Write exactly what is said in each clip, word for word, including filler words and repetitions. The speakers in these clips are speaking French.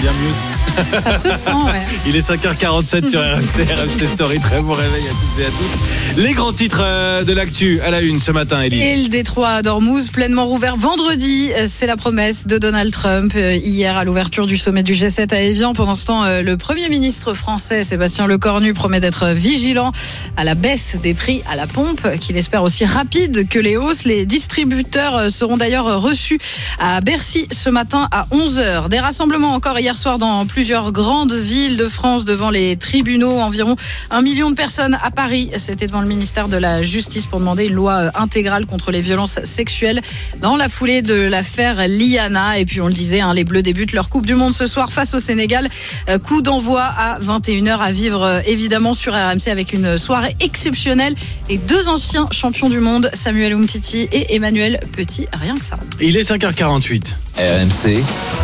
bien Muse. Ça se sent, ouais. Il est cinq heures quarante-sept sur R M C, R M C Story. Très bon réveil à toutes et à tous. Les grands titres de l'actu à la une ce matin, Élie. Et le détroit d'Ormuz pleinement rouvert vendredi. C'est la promesse de Donald Trump hier à l'ouverture du sommet du G sept à Évian. Pendant ce temps, le Premier ministre français Sébastien Lecornu promet d'être vigilant à la baisse des prix à la pompe, qu'il espère aussi rapide que les hausses. Les distributeurs seront d'ailleurs reçus à Bercy ce matin à onze heures. Des rassemblements encore hier soir dans plusieurs grandes villes de France devant les tribunaux. Environ un million de personnes à Paris. C'était devant le ministère de la Justice pour demander une loi intégrale contre les violences sexuelles dans la foulée de l'affaire Liana. Et puis on le disait, hein, les Bleus débutent leur Coupe du Monde ce soir face au Sénégal. Coup d'envoi à vingt et une heures à vivre évidemment sur R M C avec une soirée exceptionnelle et deux anciens champions du monde, Samuel Umtiti et Emmanuel Petit. Rien que ça. Il est cinq heures quarante-huit. R M C,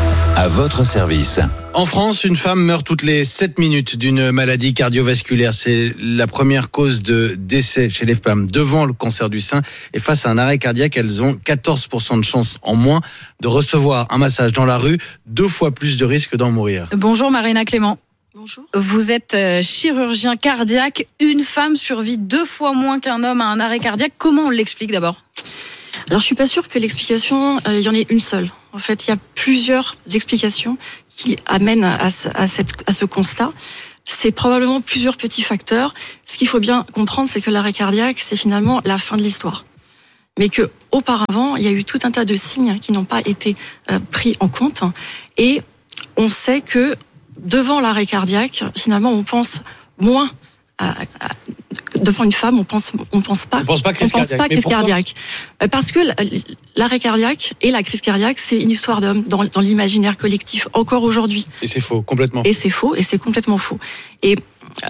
à votre service. En France, une femme meurt toutes les sept minutes d'une maladie cardiovasculaire. C'est la première cause de décès chez les femmes devant le cancer du sein. Et face à un arrêt cardiaque, elles ont quatorze pour cent de chance en moins de recevoir un massage dans la rue, deux fois plus de risque d'en mourir. Bonjour Marina Clément. Bonjour. Vous êtes chirurgien cardiaque. Une femme survit deux fois moins qu'un homme à un arrêt cardiaque. Comment on l'explique d'abord ? Alors je suis pas sûre que l'explication, il euh, y en ait une seule. En fait, il y a plusieurs explications qui amènent à ce, à cette, à ce constat. C'est probablement plusieurs petits facteurs. Ce qu'il faut bien comprendre, c'est que l'arrêt cardiaque, c'est finalement la fin de l'histoire. Mais que auparavant, il y a eu tout un tas de signes qui n'ont pas été euh, pris en compte. Et on sait que devant l'arrêt cardiaque, finalement, on pense moins à, à, devant une femme, on pense, on pense pas, on pense pas crise on pense cardiaque. pas crise cardiaque. Parce que l'arrêt cardiaque et la crise cardiaque, c'est une histoire d'homme dans, dans l'imaginaire collectif encore aujourd'hui. Et c'est faux, complètement. Et c'est faux, et c'est complètement faux. Et euh,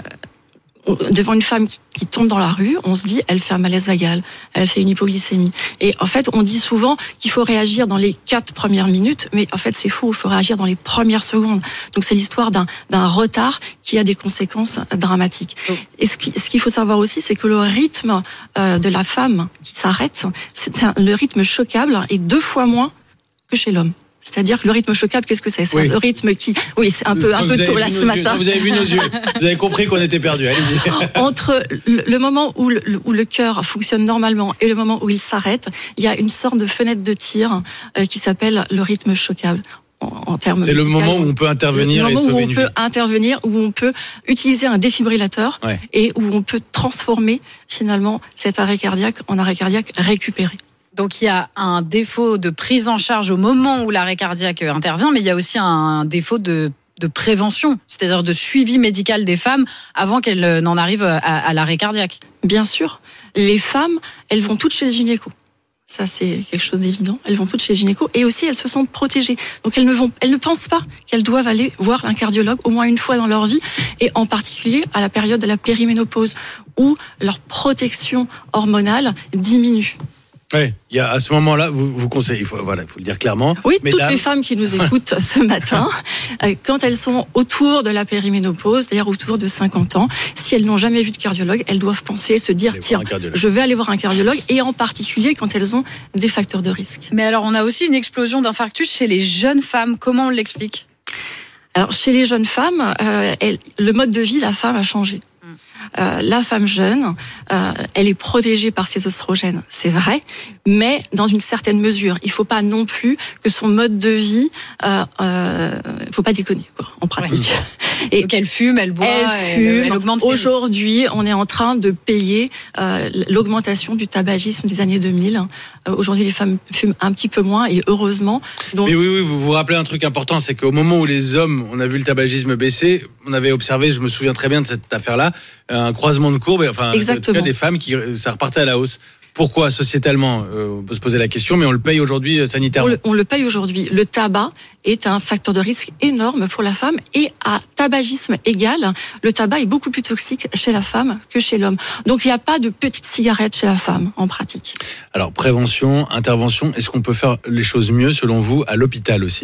devant une femme qui, qui tombe dans la rue, on se dit, elle fait un malaise vagal, elle fait une hypoglycémie. Et en fait, on dit souvent qu'il faut réagir dans les quatre premières minutes, mais en fait, c'est faux, il faut réagir dans les premières secondes. Donc, c'est l'histoire d'un, d'un retard qui a des conséquences dramatiques. Oh. Et ce, qui, ce qu'il faut savoir aussi, c'est que le rythme euh, de la femme qui s'arrête, c'est un, le rythme choquable est deux fois moins que chez l'homme. C'est-à-dire que le rythme choquable, qu'est-ce que c'est ? C'est oui. le rythme qui, oui, c'est un peu un peu tôt là ce matin. Vous avez vu nos yeux, vous avez compris qu'on était perdus. Allez-y. Entre le moment où le, où le cœur fonctionne normalement et le moment où il s'arrête, il y a une sorte de fenêtre de tir euh, qui s'appelle le rythme choquable. En termes c'est le moment où on peut intervenir le moment et sauver où on une peut vie. intervenir, où on peut utiliser un défibrillateur ouais. et où on peut transformer finalement cet arrêt cardiaque en arrêt cardiaque récupéré. Donc il y a un défaut de prise en charge au moment où l'arrêt cardiaque intervient, mais il y a aussi un défaut de, de prévention, c'est-à-dire de suivi médical des femmes avant qu'elles n'en arrivent à, à l'arrêt cardiaque. Bien sûr, les femmes, elles vont toutes chez le gynéco. Ça, c'est quelque chose d'évident. Elles vont toutes chez le gynéco et aussi elles se sentent protégées. Donc elles ne vont, elles ne pensent pas qu'elles doivent aller voir un cardiologue au moins une fois dans leur vie, et en particulier à la période de la périménopause où leur protection hormonale diminue. Oui, il y a à ce moment-là, vous vous conseillez, il faut voilà, il faut le dire clairement. Oui, mesdames. Toutes les femmes qui nous écoutent ce matin, quand elles sont autour de la périménopause, c'est-à-dire autour de cinquante ans, si elles n'ont jamais vu de cardiologue, elles doivent penser, se dire, tiens, je vais aller voir un cardiologue, et en particulier quand elles ont des facteurs de risque. Mais alors, on a aussi une explosion d'infarctus chez les jeunes femmes. Comment on l'explique ? Alors, chez les jeunes femmes, euh, elle, le mode de vie de la femme a changé. Euh, la femme jeune, euh, elle est protégée par ses oestrogènes, c'est vrai, mais dans une certaine mesure. Il faut pas non plus que son mode de vie, euh, euh, faut pas déconner, quoi, en pratique. Ouais. Et donc elle fume, elle boit, elle fume. Elle, elle augmente ses Aujourd'hui, on est en train de payer euh, l'augmentation du tabagisme des années deux mille. Euh, aujourd'hui, les femmes fument un petit peu moins, et heureusement. Donc... Mais oui, oui, vous vous rappelez un truc important, c'est qu'au moment où les hommes, on a vu le tabagisme baisser, on avait observé, je me souviens très bien de cette affaire-là, un croisement de courbes, enfin, en tout cas des femmes qui, ça repartait à la hausse. Pourquoi sociétalement, euh, on peut se poser la question, mais on le paye aujourd'hui sanitairement. On le, on le paye aujourd'hui. Le tabac est un facteur de risque énorme pour la femme, et à tabagisme égal, le tabac est beaucoup plus toxique chez la femme que chez l'homme. Donc il n'y a pas de petite cigarette chez la femme en pratique. Alors prévention, intervention, est-ce qu'on peut faire les choses mieux selon vous à l'hôpital aussi ?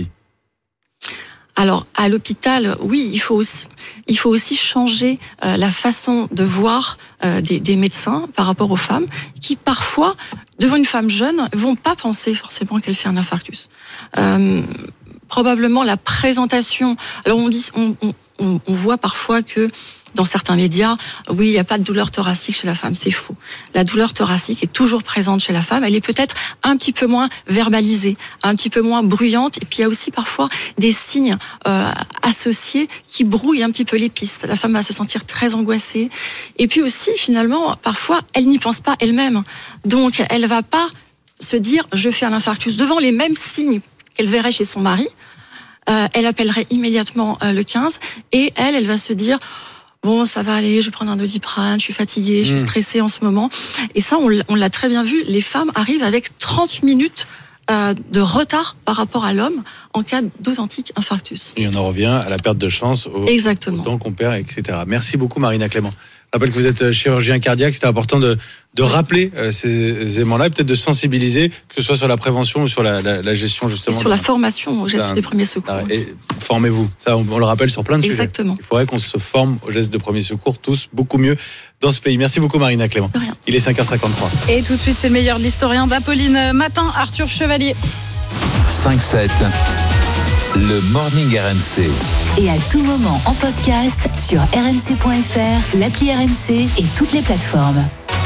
Alors, à l'hôpital, oui, il faut aussi, il faut aussi changer euh, la façon de voir euh, des, des médecins par rapport aux femmes qui, parfois, devant une femme jeune, vont pas penser forcément qu'elle fait un infarctus. Euh, probablement la présentation. Alors on dit, on, on, on voit parfois que dans certains médias, oui, il n'y a pas de douleur thoracique chez la femme, c'est faux. La douleur thoracique est toujours présente chez la femme, elle est peut-être un petit peu moins verbalisée, un petit peu moins bruyante, et puis il y a aussi parfois des signes euh, associés qui brouillent un petit peu les pistes. La femme va se sentir très angoissée, et puis aussi, finalement, parfois, elle n'y pense pas elle-même. Donc, elle va pas se dire, je fais un infarctus. Devant les mêmes signes qu'elle verrait chez son mari, euh, elle appellerait immédiatement euh, le quinze, et elle, elle va se dire... Bon, ça va aller, je vais prendre un Doliprane, je suis fatiguée, je suis stressée en ce moment. Et ça, on, on l'a très bien vu, les femmes arrivent avec trente minutes euh, de retard par rapport à l'homme en cas d'authentique infarctus. Et on en revient à la perte de chance, au, Exactement. au temps qu'on perd, et cetera. Merci beaucoup, Marina Clément. Je rappelle que vous êtes chirurgien cardiaque, c'était important de, de rappeler euh, ces éléments-là, et peut-être de sensibiliser, que ce soit sur la prévention ou sur la, la, la gestion, justement. Sur la formation aux gestes des premiers secours. Et formez-vous, ça on, on le rappelle sur plein de Exactement. sujets. Il faudrait qu'on se forme aux gestes de premiers secours, tous beaucoup mieux dans ce pays. Merci beaucoup, Marina Clément. De rien. Il est cinq heures cinquante-trois. Et tout de suite, c'est le meilleur de l'historien d'Apolline Matin, Arthur Chevalier. cinq sept, le Morning R M C. Et à tout moment en podcast sur r m c point f r, l'appli R M C et toutes les plateformes.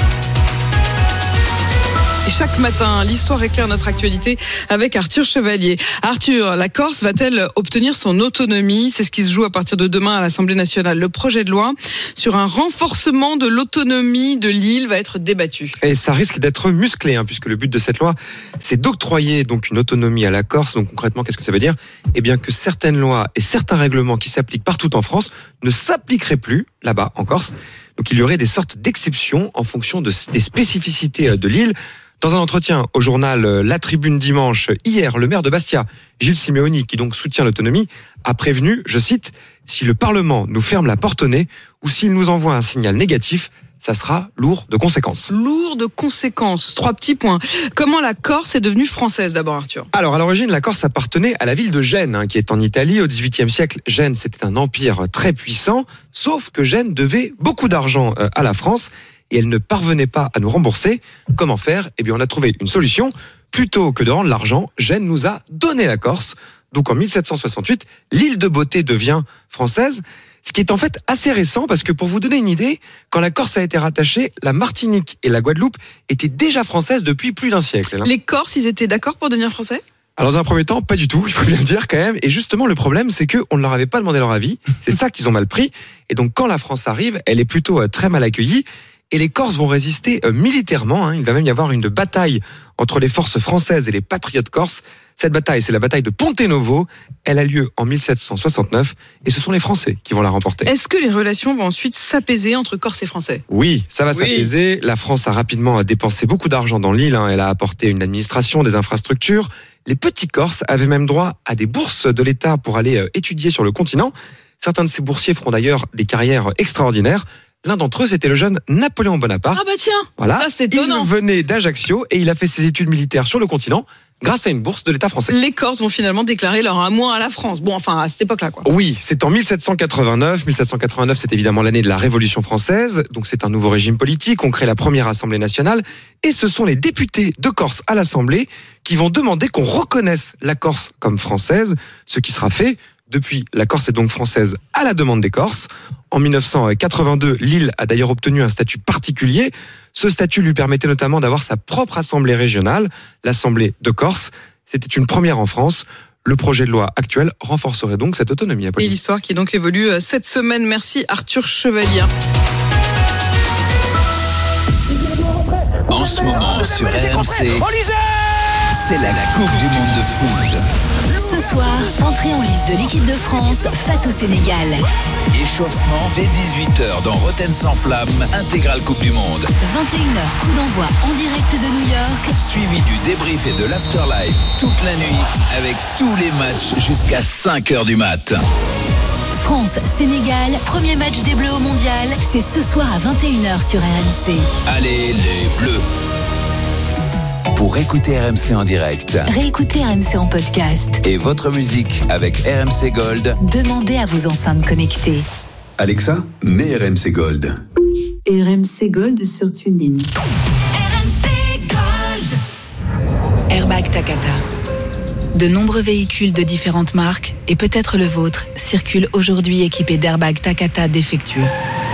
Chaque matin, l'histoire éclaire notre actualité avec Arthur Chevalier. Arthur, la Corse va-t-elle obtenir son autonomie ? C'est ce qui se joue à partir de demain à l'Assemblée nationale. Le projet de loi sur un renforcement de l'autonomie de l'île va être débattu. Et ça risque d'être musclé, hein, puisque le but de cette loi, c'est d'octroyer donc une autonomie à la Corse. Donc concrètement, qu'est-ce que ça veut dire ? Eh bien que certaines lois et certains règlements qui s'appliquent partout en France ne s'appliqueraient plus là-bas en Corse. Donc il y aurait des sortes d'exceptions en fonction de, des spécificités de l'île. Dans un entretien au journal La Tribune dimanche, hier, le maire de Bastia, Gilles Simeoni, qui donc soutient l'autonomie, a prévenu, je cite, « Si le Parlement nous ferme la porte au nez ou s'il nous envoie un signal négatif, ça sera lourd de conséquences. » Lourd de conséquences. Trois petits points. Comment la Corse est devenue française d'abord, Arthur ? Alors, à l'origine, la Corse appartenait à la ville de Gênes, hein, qui est en Italie. Au dix-huitième siècle, Gênes, c'était un empire très puissant, sauf que Gênes devait beaucoup d'argent euh, à la France. Et elle ne parvenait pas à nous rembourser. Comment faire ? Eh bien, on a trouvé une solution. Plutôt que de rendre l'argent, Gênes nous a donné la Corse. Donc, en mille sept cent soixante-huit, l'île de Beauté devient française. Ce qui est en fait assez récent, parce que pour vous donner une idée, quand la Corse a été rattachée, la Martinique et la Guadeloupe étaient déjà françaises depuis plus d'un siècle. Hein. Les Corses, ils étaient d'accord pour devenir français ? Alors, dans un premier temps, pas du tout, il faut bien le dire quand même. Et justement, le problème, c'est qu'on ne leur avait pas demandé leur avis. C'est ça qu'ils ont mal pris. Et donc, quand la France arrive, elle est plutôt euh, très mal accueillie. Et les Corses vont résister euh, militairement. Hein. Il va même y avoir une bataille entre les forces françaises et les patriotes corses. Cette bataille, c'est la bataille de Ponte Novo. Elle a lieu en mille sept cent soixante-neuf et ce sont les Français qui vont la remporter. Est-ce que les relations vont ensuite s'apaiser entre Corses et Français ? Oui, ça va oui. s'apaiser. La France a rapidement dépensé beaucoup d'argent dans l'île. Hein. Elle a apporté une administration, des infrastructures. Les petits Corses avaient même droit à des bourses de l'État pour aller euh, étudier sur le continent. Certains de ces boursiers feront d'ailleurs des carrières extraordinaires. L'un d'entre eux, c'était le jeune Napoléon Bonaparte. Ah bah tiens, voilà. Ça c'est étonnant. Il venait d'Ajaccio et il a fait ses études militaires sur le continent grâce à une bourse de l'État français. Les Corses vont finalement déclarer leur amour à la France. Bon, enfin, à cette époque-là, quoi. Oui, c'est en mille sept cent quatre-vingt-neuf. mille sept cent quatre-vingt-neuf, c'est évidemment l'année de la Révolution française. Donc c'est un nouveau régime politique. On crée la première Assemblée nationale. Et ce sont les députés de Corse à l'Assemblée qui vont demander qu'on reconnaisse la Corse comme française, ce qui sera fait. Depuis, la Corse est donc française à la demande des Corses. En mille neuf cent quatre-vingt-deux, l'île a d'ailleurs obtenu un statut particulier. Ce statut lui permettait notamment d'avoir sa propre assemblée régionale, l'Assemblée de Corse. C'était une première en France. Le projet de loi actuel renforcerait donc cette autonomie. Et l'histoire qui donc évolue cette semaine. Merci Arthur Chevalier. En ce moment sur R M C, c'est la Coupe du Monde de foot. Ce soir, entrée en lice de l'équipe de France face au Sénégal. Échauffement dès dix-huit heures dans Rotten sans flamme, intégrale Coupe du Monde. vingt et une heures, coup d'envoi en direct de New York. Suivi du débrief et de l'afterlife toute la nuit avec tous les matchs jusqu'à cinq heures du mat. France-Sénégal, premier match des Bleus au Mondial, c'est ce soir à vingt et une heures sur R M C. Allez les Bleus! Pour écouter R M C en direct, réécoutez R M C en podcast et votre musique avec R M C Gold, demandez à vos enceintes connectées. Alexa, mets R M C Gold. R M C Gold sur TuneIn. R M C Gold. Airbag Takata. De nombreux véhicules de différentes marques, et peut-être le vôtre, circulent aujourd'hui équipés d'airbags Takata défectueux.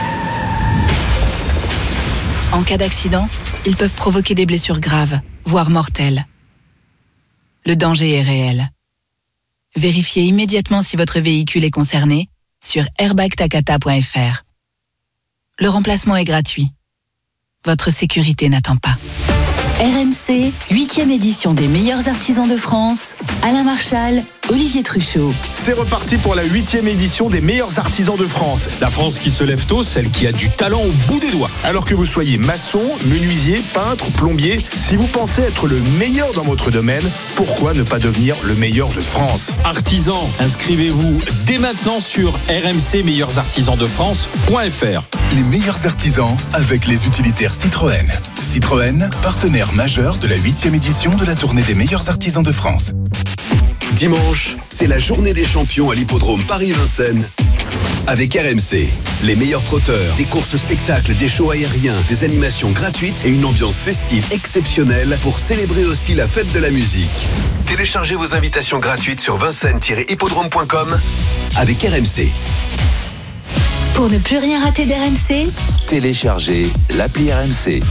En cas d'accident, ils peuvent provoquer des blessures graves, voire mortelles. Le danger est réel. Vérifiez immédiatement si votre véhicule est concerné sur airbag takata point f r. Le remplacement est gratuit. Votre sécurité n'attend pas. R M C, huitième édition des meilleurs artisans de France. Alain Marchal, Olivier Truchot. C'est reparti pour la huitième édition des meilleurs artisans de France. La France qui se lève tôt, celle qui a du talent au bout des doigts. Alors que vous soyez maçon, menuisier, peintre, plombier, si vous pensez être le meilleur dans votre domaine, pourquoi ne pas devenir le meilleur de France ? Artisans, inscrivez-vous dès maintenant sur r m c meilleurs artisans de france point f r. Les meilleurs artisans avec les utilitaires Citroën. Citroën, partenaire majeur de la huitième édition de la tournée des meilleurs artisans de France. Dimanche, c'est la journée des champions à l'hippodrome Paris-Vincennes avec R M C. Les meilleurs trotteurs, des courses spectacles, des shows aériens, des animations gratuites et une ambiance festive exceptionnelle pour célébrer aussi la fête de la musique. Téléchargez vos invitations gratuites sur vincennes tiret hippodrome point com avec R M C. Pour ne plus rien rater d'R M C, Téléchargez l'appli R M C.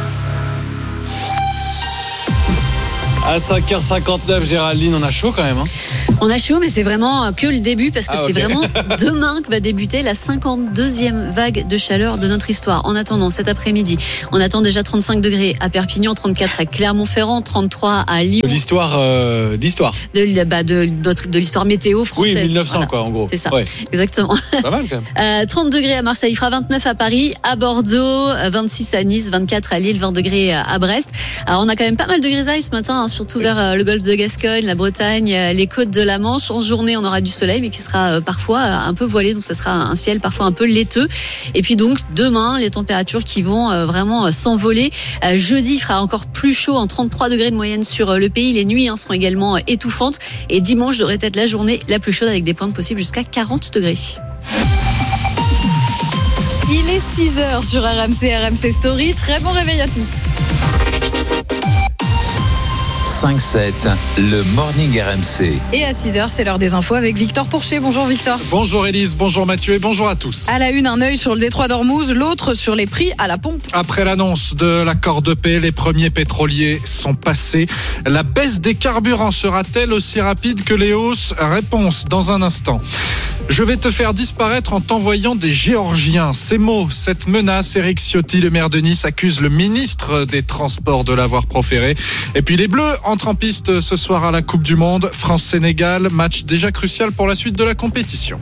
À cinq heures cinquante-neuf, Géraldine, on a chaud quand même. Hein. On a chaud, mais c'est vraiment que le début parce que ah, c'est okay. vraiment demain que va débuter la cinquante-deuxième vague de chaleur de notre histoire. En attendant, cet après-midi, on attend déjà trente-cinq degrés à Perpignan, trente-quatre à Clermont-Ferrand, trente-trois à Lyon. De l'histoire, euh, l'histoire. De, bah, de, de, de l'histoire météo française. Oui, mille neuf cents voilà. quoi, en gros. C'est ça, ouais. Exactement. Pas mal quand même. Euh, trente degrés à Marseille, il fera vingt-neuf à Paris, à Bordeaux, vingt-six à Nice, vingt-quatre à Lille, vingt degrés à Brest. Alors on a quand même pas mal de grisailles ce matin, hein, surtout oui. vers le golfe de Gascogne, la Bretagne, les côtes de la Manche. En journée, on aura du soleil, mais qui sera parfois un peu voilé, donc ça sera un ciel parfois un peu laiteux. Et puis donc, demain, les températures qui vont vraiment s'envoler. Jeudi, il fera encore plus chaud, en trente-trois degrés de moyenne sur le pays. Les nuits hein, seront également étouffantes. Et dimanche devrait être la journée la plus chaude avec des pointes possibles jusqu'à quarante degrés. Il est six heures sur R M C, R M C Story. Très bon réveil à tous. cinq sept, le Morning R M C. Et à six heures, c'est l'heure des infos avec Victor Pourchet. Bonjour Victor. Bonjour Élise, bonjour Mathieu et bonjour à tous. À la une, un œil sur le détroit d'Ormuz, l'autre sur les prix à la pompe. Après l'annonce de l'accord de paix, les premiers pétroliers sont passés. La baisse des carburants sera-t-elle aussi rapide que les hausses ? Réponse dans un instant. Je vais te faire disparaître en t'envoyant des Géorgiens. Ces mots, cette menace, Éric Ciotti, le maire de Nice, accuse le ministre des Transports de l'avoir proféré. Et puis les Bleus entrent en piste ce soir à la Coupe du Monde. France-Sénégal, match déjà crucial pour la suite de la compétition.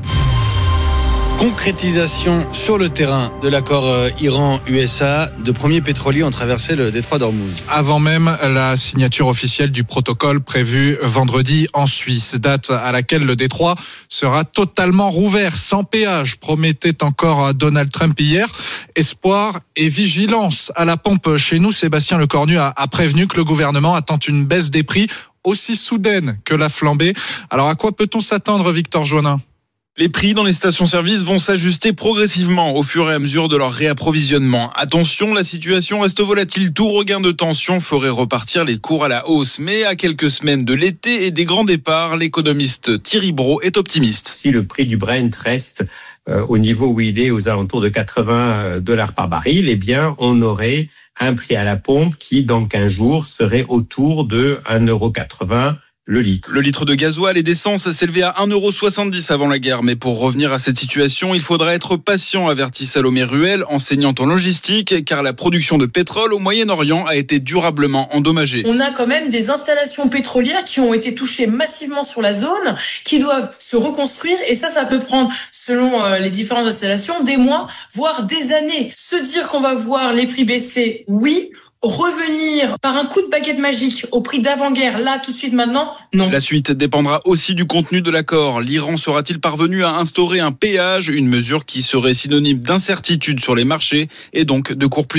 Concrétisation sur le terrain de l'accord Iran-U S A. De premiers pétroliers ont traversé le détroit d'Ormuz. Avant même la signature officielle du protocole prévu vendredi en Suisse, date à laquelle le détroit sera totalement rouvert, sans péage, promettait encore Donald Trump hier. Espoir et vigilance à la pompe chez nous. Sébastien Lecornu a, a prévenu que le gouvernement attend une baisse des prix aussi soudaine que la flambée. Alors à quoi peut-on s'attendre, Victor Joannin ? Les prix dans les stations-service vont s'ajuster progressivement au fur et à mesure de leur réapprovisionnement. Attention, la situation reste volatile. Tout regain de tension ferait repartir les cours à la hausse. Mais à quelques semaines de l'été et des grands départs, l'économiste Thierry Brault est optimiste. Si le prix du Brent reste euh, au niveau où il est, aux alentours de quatre-vingts dollars par baril, eh bien, on aurait un prix à la pompe qui, dans quinze jours, serait autour de un euro quatre-vingts. Le litre. Le litre de gasoil et d'essence s'élevait à un euro soixante-dix avant la guerre. Mais pour revenir à cette situation, il faudra être patient, avertit Salomé Ruel, enseignante en logistique, car la production de pétrole au Moyen-Orient a été durablement endommagée. On a quand même des installations pétrolières qui ont été touchées massivement sur la zone, qui doivent se reconstruire. Et ça, ça peut prendre, selon les différentes installations, des mois, voire des années. Se dire qu'on va voir les prix baisser, oui. Revenir par un coup de baguette magique au prix d'avant-guerre, là, tout de suite, maintenant, non. La suite dépendra aussi du contenu de l'accord. L'Iran sera-t-il parvenu à instaurer un péage, une mesure qui serait synonyme d'incertitude sur les marchés et donc de cours plus élevés ?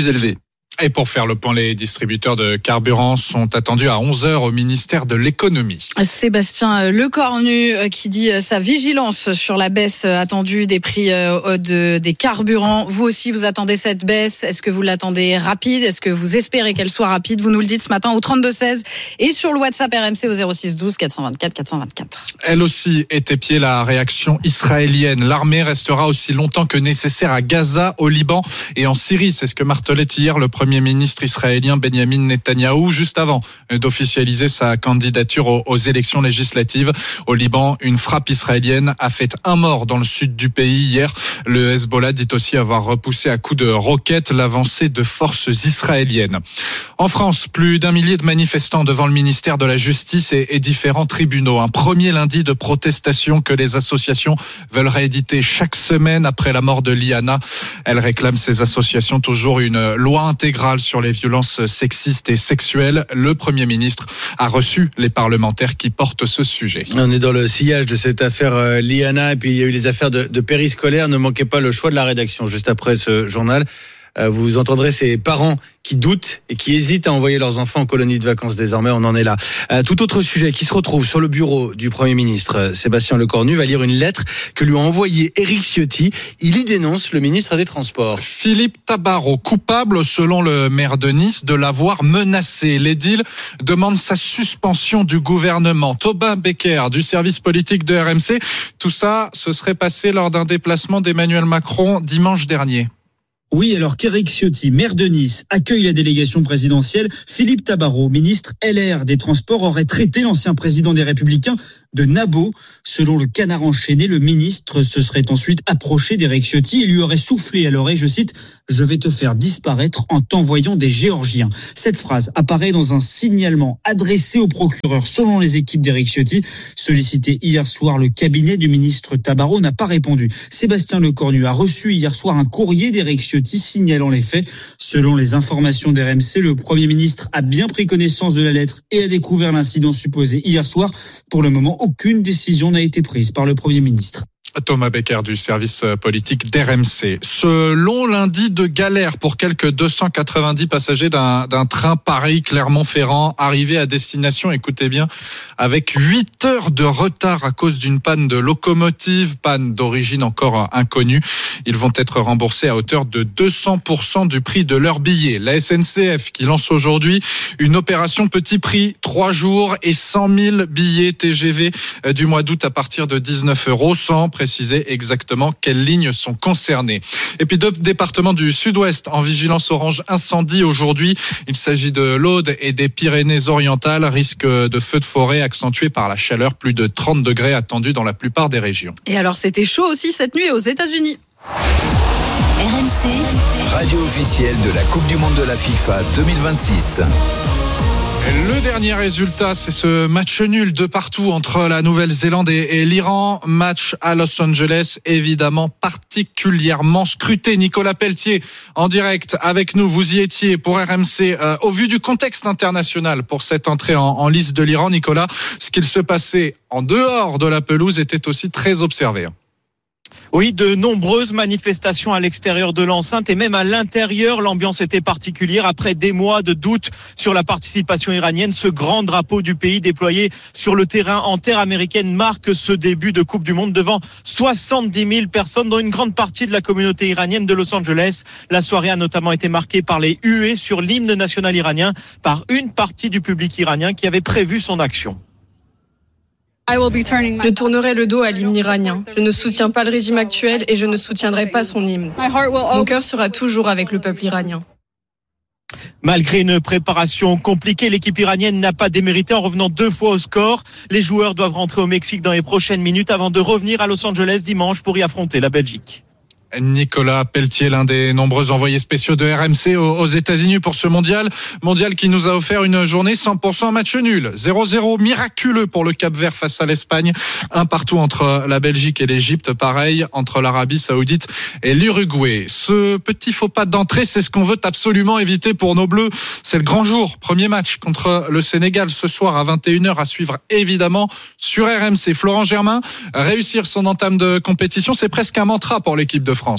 Et pour faire le point, les distributeurs de carburant sont attendus à onze heures au ministère de l'économie. Sébastien Lecornu qui dit sa vigilance sur la baisse attendue des prix de, des carburants. Vous aussi, vous attendez cette baisse. Est-ce que vous l'attendez rapide? Est-ce que vous espérez qu'elle soit rapide? Vous nous le dites ce matin au trente-deux seize et sur le WhatsApp R M C au zéro six douze quatre cent vingt-quatre quatre cent vingt-quatre. Elle aussi est épiée la réaction israélienne. L'armée restera aussi longtemps que nécessaire à Gaza, au Liban et en Syrie. C'est ce que martelait hier le Premier ministre israélien Benjamin Netanyahou, juste avant d'officialiser sa candidature aux, aux élections législatives. Au Liban, une frappe israélienne a fait un mort dans le sud du pays hier. Le Hezbollah dit aussi avoir repoussé à coups de roquettes l'avancée de forces israéliennes. En France, plus d'un millier de manifestants devant le ministère de la Justice et, et différents tribunaux. Un premier lundi de protestation que les associations veulent rééditer chaque semaine après la mort de Liana. Elles réclament, ces associations, toujours une loi intégrale sur les violences sexistes et sexuelles. Le Premier ministre a reçu les parlementaires qui portent ce sujet. On est dans le sillage de cette affaire euh, Liana, et puis il y a eu les affaires de, de périscolaire. Ne manquez pas le choix de la rédaction juste après ce journal. Euh, vous entendrez ces parents qui doutent et qui hésitent à envoyer leurs enfants en colonie de vacances désormais. On en est là. Euh, tout autre sujet qui se retrouve sur le bureau du Premier ministre, Sébastien Lecornu va lire une lettre que lui a envoyée Éric Ciotti. Il y dénonce le ministre des Transports. Philippe Tabarot, coupable selon le maire de Nice de l'avoir menacé. L'édile demande sa suspension du gouvernement. Tobin Becker du service politique de R M C. Tout ça, ce serait passé lors d'un déplacement d'Emmanuel Macron dimanche dernier. Oui, alors qu'Éric Ciotti, maire de Nice, accueille la délégation présidentielle, Philippe Tabarot, ministre L R des Transports, aurait traité l'ancien président des Républicains de nabo. Selon le Canard enchaîné, le ministre se serait ensuite approché d'Éric Ciotti et lui aurait soufflé à l'oreille, je cite, « Je vais te faire disparaître en t'envoyant des Géorgiens ». Cette phrase apparaît dans un signalement adressé au procureur selon les équipes d'Éric Ciotti. Sollicité hier soir, le cabinet du ministre Tabarot n'a pas répondu. Sébastien Lecornu a reçu hier soir un courrier d'Éric Ciotti signalant les faits. Selon les informations d'R M C, le Premier ministre a bien pris connaissance de la lettre et a découvert l'incident supposé hier soir. Pour le moment, aucune décision n'a été prise par le Premier ministre. Thomas Becker du service politique d'R M C. Ce long lundi de galère pour quelques deux cent quatre-vingt-dix passagers d'un, d'un train Paris-Clermont-Ferrand arrivé à destination, écoutez bien, avec huit heures de retard à cause d'une panne de locomotive, panne d'origine encore inconnue. Ils vont être remboursés à hauteur de deux cents pour cent du prix de leur billet. La S N C F qui lance aujourd'hui une opération petit prix, trois jours et cent mille billets T G V du mois d'août à partir de dix-neuf euros, sans préciser exactement quelles lignes sont concernées. Et puis deux départements du sud-ouest en vigilance orange incendie aujourd'hui. Il s'agit de l'Aude et des Pyrénées-Orientales. Risque de feux de forêt accentué par la chaleur. Plus de trente degrés attendus dans la plupart des régions. Et alors c'était chaud aussi cette nuit aux États-Unis. R M C, radio officielle de la Coupe du Monde de la FIFA deux mille vingt-six. Le dernier résultat, c'est ce match nul de partout entre la Nouvelle-Zélande et, et l'Iran. Match à Los Angeles, évidemment particulièrement scruté. Nicolas Pelletier, en direct avec nous, vous y étiez pour R M C. Euh, au vu du contexte international pour cette entrée en, en lice de l'Iran, Nicolas, ce qu'il se passait en dehors de la pelouse était aussi très observé. Oui, de nombreuses manifestations à l'extérieur de l'enceinte et même à l'intérieur. L'ambiance était particulière. Après des mois de doute sur la participation iranienne, ce grand drapeau du pays déployé sur le terrain en terre américaine marque ce début de Coupe du Monde devant soixante-dix mille personnes, dont une grande partie de la communauté iranienne de Los Angeles. La soirée a notamment été marquée par les huées sur l'hymne national iranien par une partie du public iranien qui avait prévu son action. Je tournerai le dos à l'hymne iranien. Je ne soutiens pas le régime actuel et je ne soutiendrai pas son hymne. Mon cœur sera toujours avec le peuple iranien. Malgré une préparation compliquée, l'équipe iranienne n'a pas démérité en revenant deux fois au score. Les joueurs doivent rentrer au Mexique dans les prochaines minutes avant de revenir à Los Angeles dimanche pour y affronter la Belgique. Nicolas Pelletier, l'un des nombreux envoyés spéciaux de R M C aux États-Unis pour ce mondial. Mondial qui nous a offert une journée cent pour cent match nul. zéro zéro miraculeux pour le Cap-Vert face à l'Espagne. Un partout entre la Belgique et l'Égypte. Pareil entre l'Arabie Saoudite et l'Uruguay. Ce petit faux pas d'entrée, c'est ce qu'on veut absolument éviter pour nos Bleus. C'est le grand jour. Premier match contre le Sénégal ce soir à vingt et une heures à suivre évidemment sur R M C. Florent Germain, réussir son entame de compétition, c'est presque un mantra pour l'équipe de France.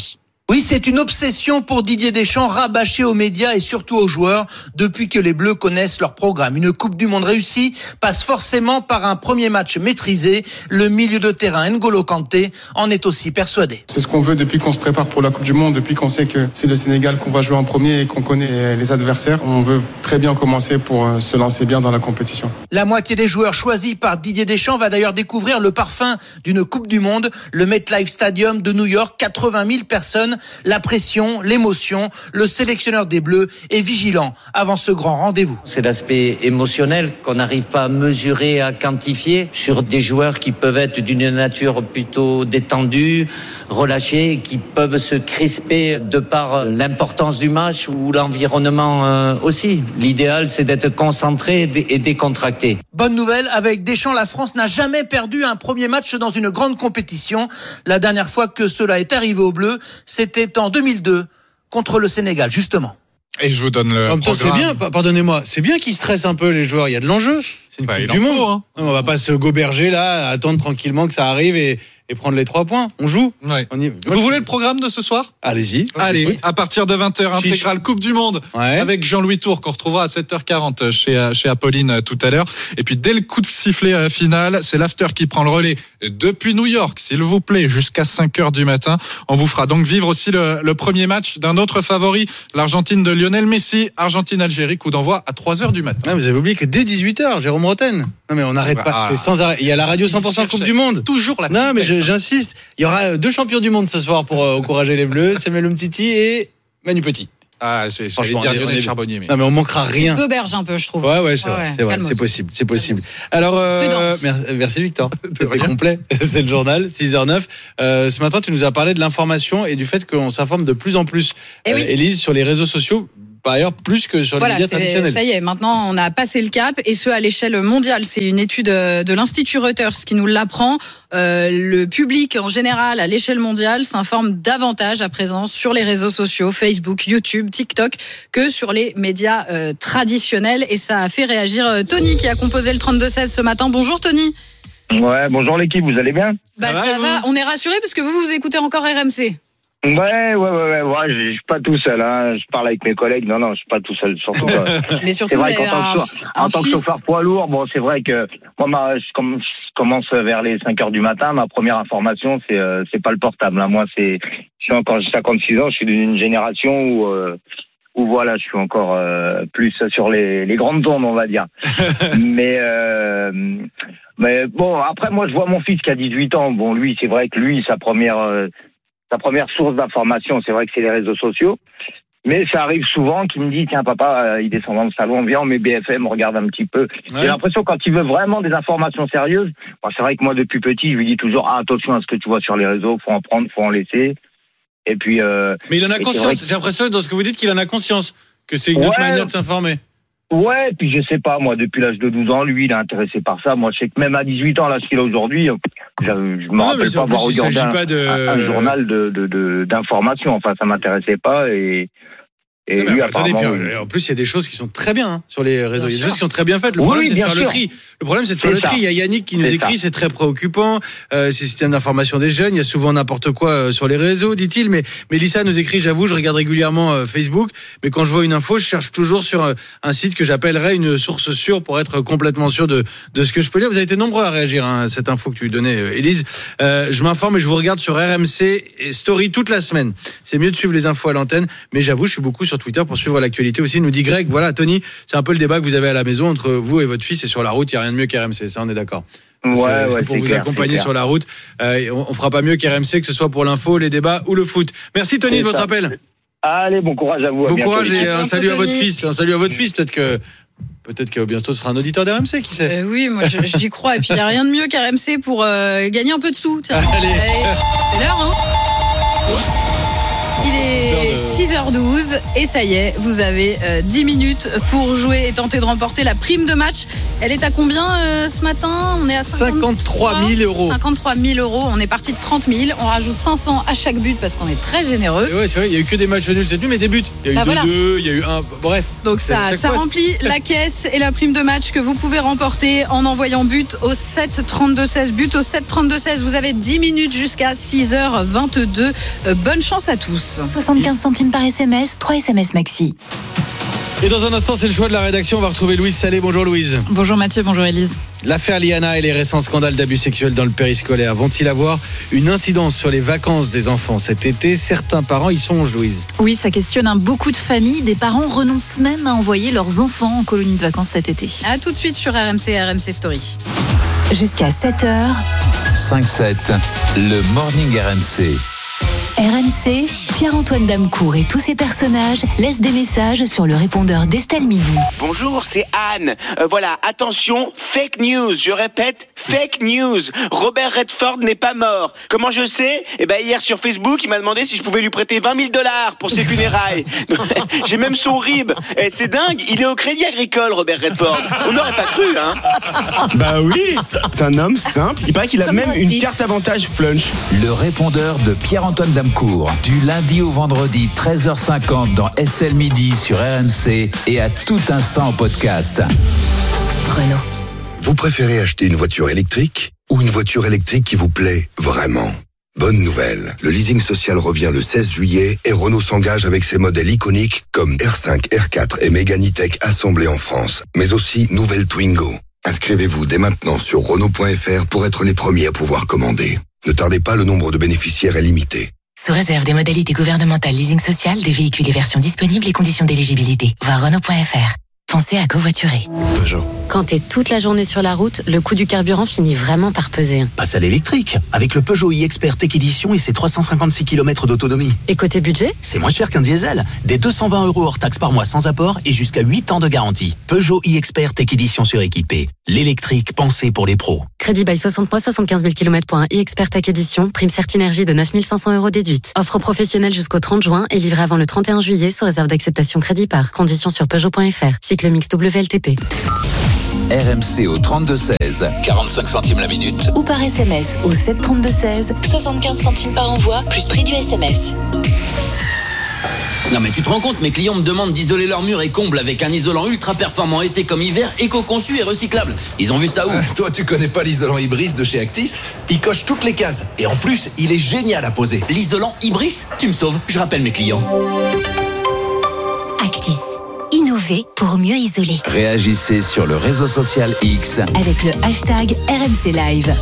Oui, c'est une obsession pour Didier Deschamps, rabâché aux médias et surtout aux joueurs depuis que les Bleus connaissent leur programme. Une Coupe du Monde réussie passe forcément par un premier match maîtrisé. Le milieu de terrain N'Golo Kanté en est aussi persuadé. C'est ce qu'on veut depuis qu'on se prépare pour la Coupe du Monde, depuis qu'on sait que c'est le Sénégal qu'on va jouer en premier et qu'on connaît les adversaires. On veut très bien commencer pour se lancer bien dans la compétition. La moitié des joueurs choisis par Didier Deschamps va d'ailleurs découvrir le parfum d'une Coupe du Monde. Le MetLife Stadium de New York, quatre-vingt mille personnes. La pression, l'émotion, le sélectionneur des Bleus est vigilant avant ce grand rendez-vous. C'est l'aspect émotionnel qu'on n'arrive pas à mesurer, à quantifier sur des joueurs qui peuvent être d'une nature plutôt détendue, relâchés, qui peuvent se crisper de par l'importance du match ou l'environnement aussi. L'idéal, c'est d'être concentré et décontracté. Bonne nouvelle, avec Deschamps, la France n'a jamais perdu un premier match dans une grande compétition. La dernière fois que cela est arrivé aux Bleus, c'était en deux mille deux contre le Sénégal, justement. Et je vous donne le en même temps, programme. c'est bien, pardonnez-moi, c'est bien qu'ils stressent un peu les joueurs, il y a de l'enjeu. C'est une bah, Coupe du Monde. Faut, hein. On va pas se goberger là, attendre tranquillement que ça arrive et, et prendre les trois points. On joue. Ouais. On y... Vous voulez le programme de ce soir ? Allez-y. Allez, à partir de vingt heures, Chiche. intégrale Coupe du Monde ouais. avec Jean-Louis Tour qu'on retrouvera à sept heures quarante chez, chez Apolline tout à l'heure. Et puis dès le coup de sifflet final, c'est l'after qui prend le relais depuis New York, s'il vous plaît, jusqu'à cinq heures du matin. On vous fera donc vivre aussi le, le premier match d'un autre favori, l'Argentine de Lionel Messi, Argentine-Algérie, coup d'envoi à trois heures du matin. Ah, vous avez oublié que dès dix-huit heures, Jérôme Roten. Non mais on n'arrête pas, ah, c'est sans arrêt. Il y a la radio cent pour cent Coupe du Monde. Toujours la Non mais je, j'insiste, il y aura deux champions du monde ce soir pour euh, encourager les Bleus, Samuel Umtiti et Manu Petit. Ah, j'ai, j'allais dire Lionel Charbonnier. Mais... Non mais on manquera rien. Goberge un peu, je trouve. Ouais ouais, c'est ouais, vrai, ouais. c'est, vrai c'est possible, c'est possible. Alors euh, merci, merci Victor. C'était complet. C'est le journal six heures neuf. Euh, ce matin, tu nous as parlé de l'information et du fait qu'on s'informe de plus en plus. Eh oui. euh, Élise, sur les réseaux sociaux. Par ailleurs, plus que sur les voilà, médias traditionnels. Ça y est, maintenant on a passé le cap et ce à l'échelle mondiale. C'est une étude de l'Institut Reuters qui nous l'apprend. Euh, le public en général à l'échelle mondiale s'informe davantage à présent sur les réseaux sociaux, Facebook, YouTube, TikTok, que sur les médias euh, traditionnels. Et ça a fait réagir euh, Tony qui a composé le trente-deux seize ce matin. Bonjour Tony. Ouais, bonjour l'équipe, vous allez bien ? Bah ça, ça va, va. On est rassurés parce que vous, vous écoutez encore R M C. Ouais, ouais, ouais, ouais, ouais, je suis pas tout seul, hein. Je parle avec mes collègues. Non, non, je suis pas tout seul, surtout. Euh, Mais surtout, c'est vrai vous avez qu'en un, tant que, en tant que chauffeur poids lourd, bon, c'est vrai que moi, ma, je, comme, je commence vers les cinq heures du matin. Ma première information, c'est, euh, c'est pas le portable. Hein. Moi, c'est, je suis encore, j'ai cinquante-six ans. Je suis d'une génération où, euh, où voilà, je suis encore euh, plus sur les, les grandes ondes, on va dire. Mais, euh, mais bon, après, moi, je vois mon fils qui a dix-huit ans. Bon, lui, c'est vrai que lui, sa première euh, Sa première source d'information, c'est vrai que c'est les réseaux sociaux. Mais ça arrive souvent qu'il me dit, tiens, papa, euh, il descend dans le salon, viens, on met B F M, on regarde un petit peu. Ouais. J'ai l'impression, quand il veut vraiment des informations sérieuses, bon, c'est vrai que moi, depuis petit, je lui dis toujours, ah, attention à ce que tu vois sur les réseaux, faut en prendre, faut en laisser. Et puis, euh, Mais il en a conscience. Que... J'ai l'impression, dans ce que vous dites, qu'il en a conscience. Que c'est une ouais. autre manière de s'informer. Ouais, puis je sais pas, moi, depuis l'âge de douze ans, lui, il est intéressé par ça. Moi, je sais que même à dix-huit ans, là, ce qu'il a aujourd'hui, je, je me non, rappelle pas avoir regardé un, pas de... un, un journal de, de, de, d'information. Enfin, ça m'intéressait pas et... Et non, lui, attendez, apparemment, puis, en plus, il y a des choses qui sont très bien hein, sur les réseaux. Bien il y a des sûr. choses qui sont très bien faites. Le oui, problème, c'est de faire sûr. le tri. Le problème, c'est de faire c'est le ça. tri. Il y a Yannick qui nous c'est écrit, ça. c'est très préoccupant. Euh, c'est le système d'information des jeunes. Il y a souvent n'importe quoi euh, sur les réseaux, dit-il. Mais Mélissa nous écrit, j'avoue, je regarde régulièrement euh, Facebook. Mais quand je vois une info, je cherche toujours sur euh, un site que j'appellerais une source sûre pour être complètement sûr de, de ce que je peux lire. Vous avez été nombreux à réagir hein, à cette info que tu lui donnais, euh, Élise. Euh, je m'informe et je vous regarde sur R M C et Story toute la semaine. C'est mieux de suivre les infos à l'antenne. Mais j'avoue, je suis beaucoup sur Twitter pour suivre l'actualité aussi. Nous dit Greg, voilà, Tony, c'est un peu le débat que vous avez à la maison entre vous et votre fils et sur la route, il n'y a rien de mieux qu'R M C, ça on est d'accord. Ouais, c'est, ouais, c'est pour c'est vous clair, accompagner sur la route. Euh, on, on fera pas mieux qu'R M C, que ce soit pour l'info, les débats ou le foot. Merci Tony c'est de votre ça. appel. Allez, bon courage à vous. Bon à courage et bientôt. un salut à votre fils. Un salut à votre fils. Peut-être que peut-être que bientôt ce sera un auditeur d'R M C, qui sait. Euh, oui, moi j'y crois. Et puis il n'y a rien de mieux qu'R M C pour euh, gagner un peu de sous. Tiens. Allez. Allez. C'est l'heure, hein. Il est six heures douze et ça y est, vous avez euh, dix minutes pour jouer et tenter de remporter la prime de match. Elle est à combien euh, ce matin ? On est à cinquante-trois mille euros. cinquante-trois mille euros. On est parti de trente mille. On rajoute cinq cents à chaque but parce qu'on est très généreux. Et ouais, c'est vrai, il n'y a eu que des matchs nuls cette nuit, mais des buts. Il y a eu bah deux voilà. deux, il y a eu un. Bref. Donc ça, ça remplit la caisse et la prime de match que vous pouvez remporter en envoyant but au sept trente-deux seize. But au sept trente-deux seize. Vous avez dix minutes jusqu'à six heures vingt-deux. Euh, bonne chance à tous. hausse. soixante-quinze centimes par S M S, trois S M S maxi. Et dans un instant, c'est le choix de la rédaction. On va retrouver Louise Salé. Bonjour Louise. Bonjour Mathieu, bonjour Élise. L'affaire Liana et les récents scandales d'abus sexuels dans le périscolaire vont-ils avoir une incidence sur les vacances des enfants cet été? Certains parents y songent, Louise. Oui, ça questionne hein, beaucoup de familles. Des parents renoncent même à envoyer leurs enfants en colonie de vacances cet été. A tout de suite sur R M C, R M C Story. Jusqu'à sept heures. cinq sept, le Morning R M C. R M C, Pierre-Antoine Damecourt et tous ses personnages laissent des messages sur le répondeur d'Estelle Midi. Bonjour, c'est Anne. Euh, voilà, attention, fake news. Je répète, fake news. Robert Redford n'est pas mort. Comment je sais? Eh ben hier sur Facebook, il m'a demandé si je pouvais lui prêter vingt mille dollars pour ses funérailles. J'ai même son R I B. Et c'est dingue, il est au Crédit Agricole, Robert Redford. On n'aurait pas cru, hein? Bah oui, c'est un homme simple. Il paraît qu'il a Comme même une carte avantage flunch. Le répondeur de Pierre-Antoine Damecourt, du lundi au vendredi, treize heures cinquante dans Estelle Midi sur R M C et à tout instant en podcast. Renault. Vous préférez acheter une voiture électrique ou une voiture électrique qui vous plaît vraiment? Bonne nouvelle, le leasing social revient le seize juillet et Renault s'engage avec ses modèles iconiques comme R cinq, R quatre et Mégane E-Tech assemblés en France, mais aussi nouvelle Twingo. Inscrivez-vous dès maintenant sur Renault point F R pour être les premiers à pouvoir commander. Ne tardez pas, le nombre de bénéficiaires est limité. Sous réserve des modalités gouvernementales leasing social, des véhicules et versions disponibles et conditions d'éligibilité. Voir Renault point F R. Pensez à covoiturer. Peugeot. Quand t'es toute la journée sur la route, le coût du carburant finit vraiment par peser. Passe à l'électrique, avec le Peugeot e-Expert Tech Edition et ses trois cent cinquante-six kilomètres d'autonomie. Et côté budget? C'est moins cher qu'un diesel. Des deux cent vingt euros hors taxe par mois sans apport et jusqu'à huit ans de garantie. Peugeot e-Expert Tech Edition suréquipé. L'électrique pensé pour les pros. Crédit by soixante mois, soixante-quinze mille kilomètres pour un e-Expert Tech Edition. Prime Certinergie de neuf mille cinq cents euros déduite. Offre professionnelle jusqu'au trente juin et livrée avant le trente et un juillet sous réserve d'acceptation crédit par. Conditions sur Peugeot point F R. Cycle mix W L T P. R M C au trente-deux seize, quarante-cinq centimes la minute. Ou par S M S au sept trente-deux seize, soixante-quinze centimes par envoi, plus prix du S M S. Non mais tu te rends compte, mes clients me demandent d'isoler leurs murs et combles avec un isolant ultra performant été comme hiver, éco-conçu et recyclable. Ils ont vu ça où? euh, Toi tu connais pas l'isolant Ibris de chez Actis? Il coche toutes les cases et en plus il est génial à poser. L'isolant Ibris? Tu me sauves, je rappelle mes clients. Actis. Innover pour mieux isoler. Réagissez sur le réseau social X avec le hashtag R M C Live.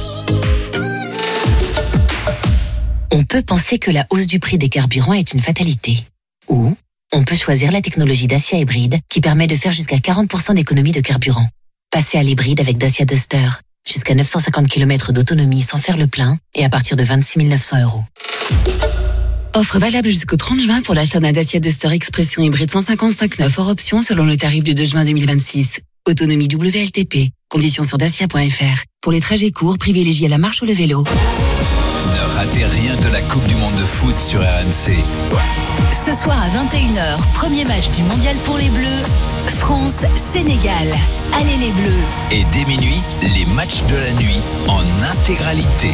On peut penser que la hausse du prix des carburants est une fatalité. Ou on peut choisir la technologie Dacia hybride qui permet de faire jusqu'à quarante pour cent d'économie de carburant. Passez à l'hybride avec Dacia Duster. Jusqu'à neuf cent cinquante kilomètres d'autonomie sans faire le plein et à partir de vingt-six mille neuf cents euros. Offre valable jusqu'au trente juin pour l'achat d'un Dacia Duster Expression hybride cent cinquante-cinq neuf hors option selon le tarif du deux juin deux mille vingt-six. Autonomie W L T P. Conditions sur dacia point F R. Pour les trajets courts, privilégiez la marche ou le vélo. Ne ratez rien de la Coupe du Monde de foot sur R M C. Ce soir à vingt et une heures, premier match du Mondial pour les Bleus. France-Sénégal. Allez les Bleus. Et dès minuit, les matchs de la nuit en intégralité.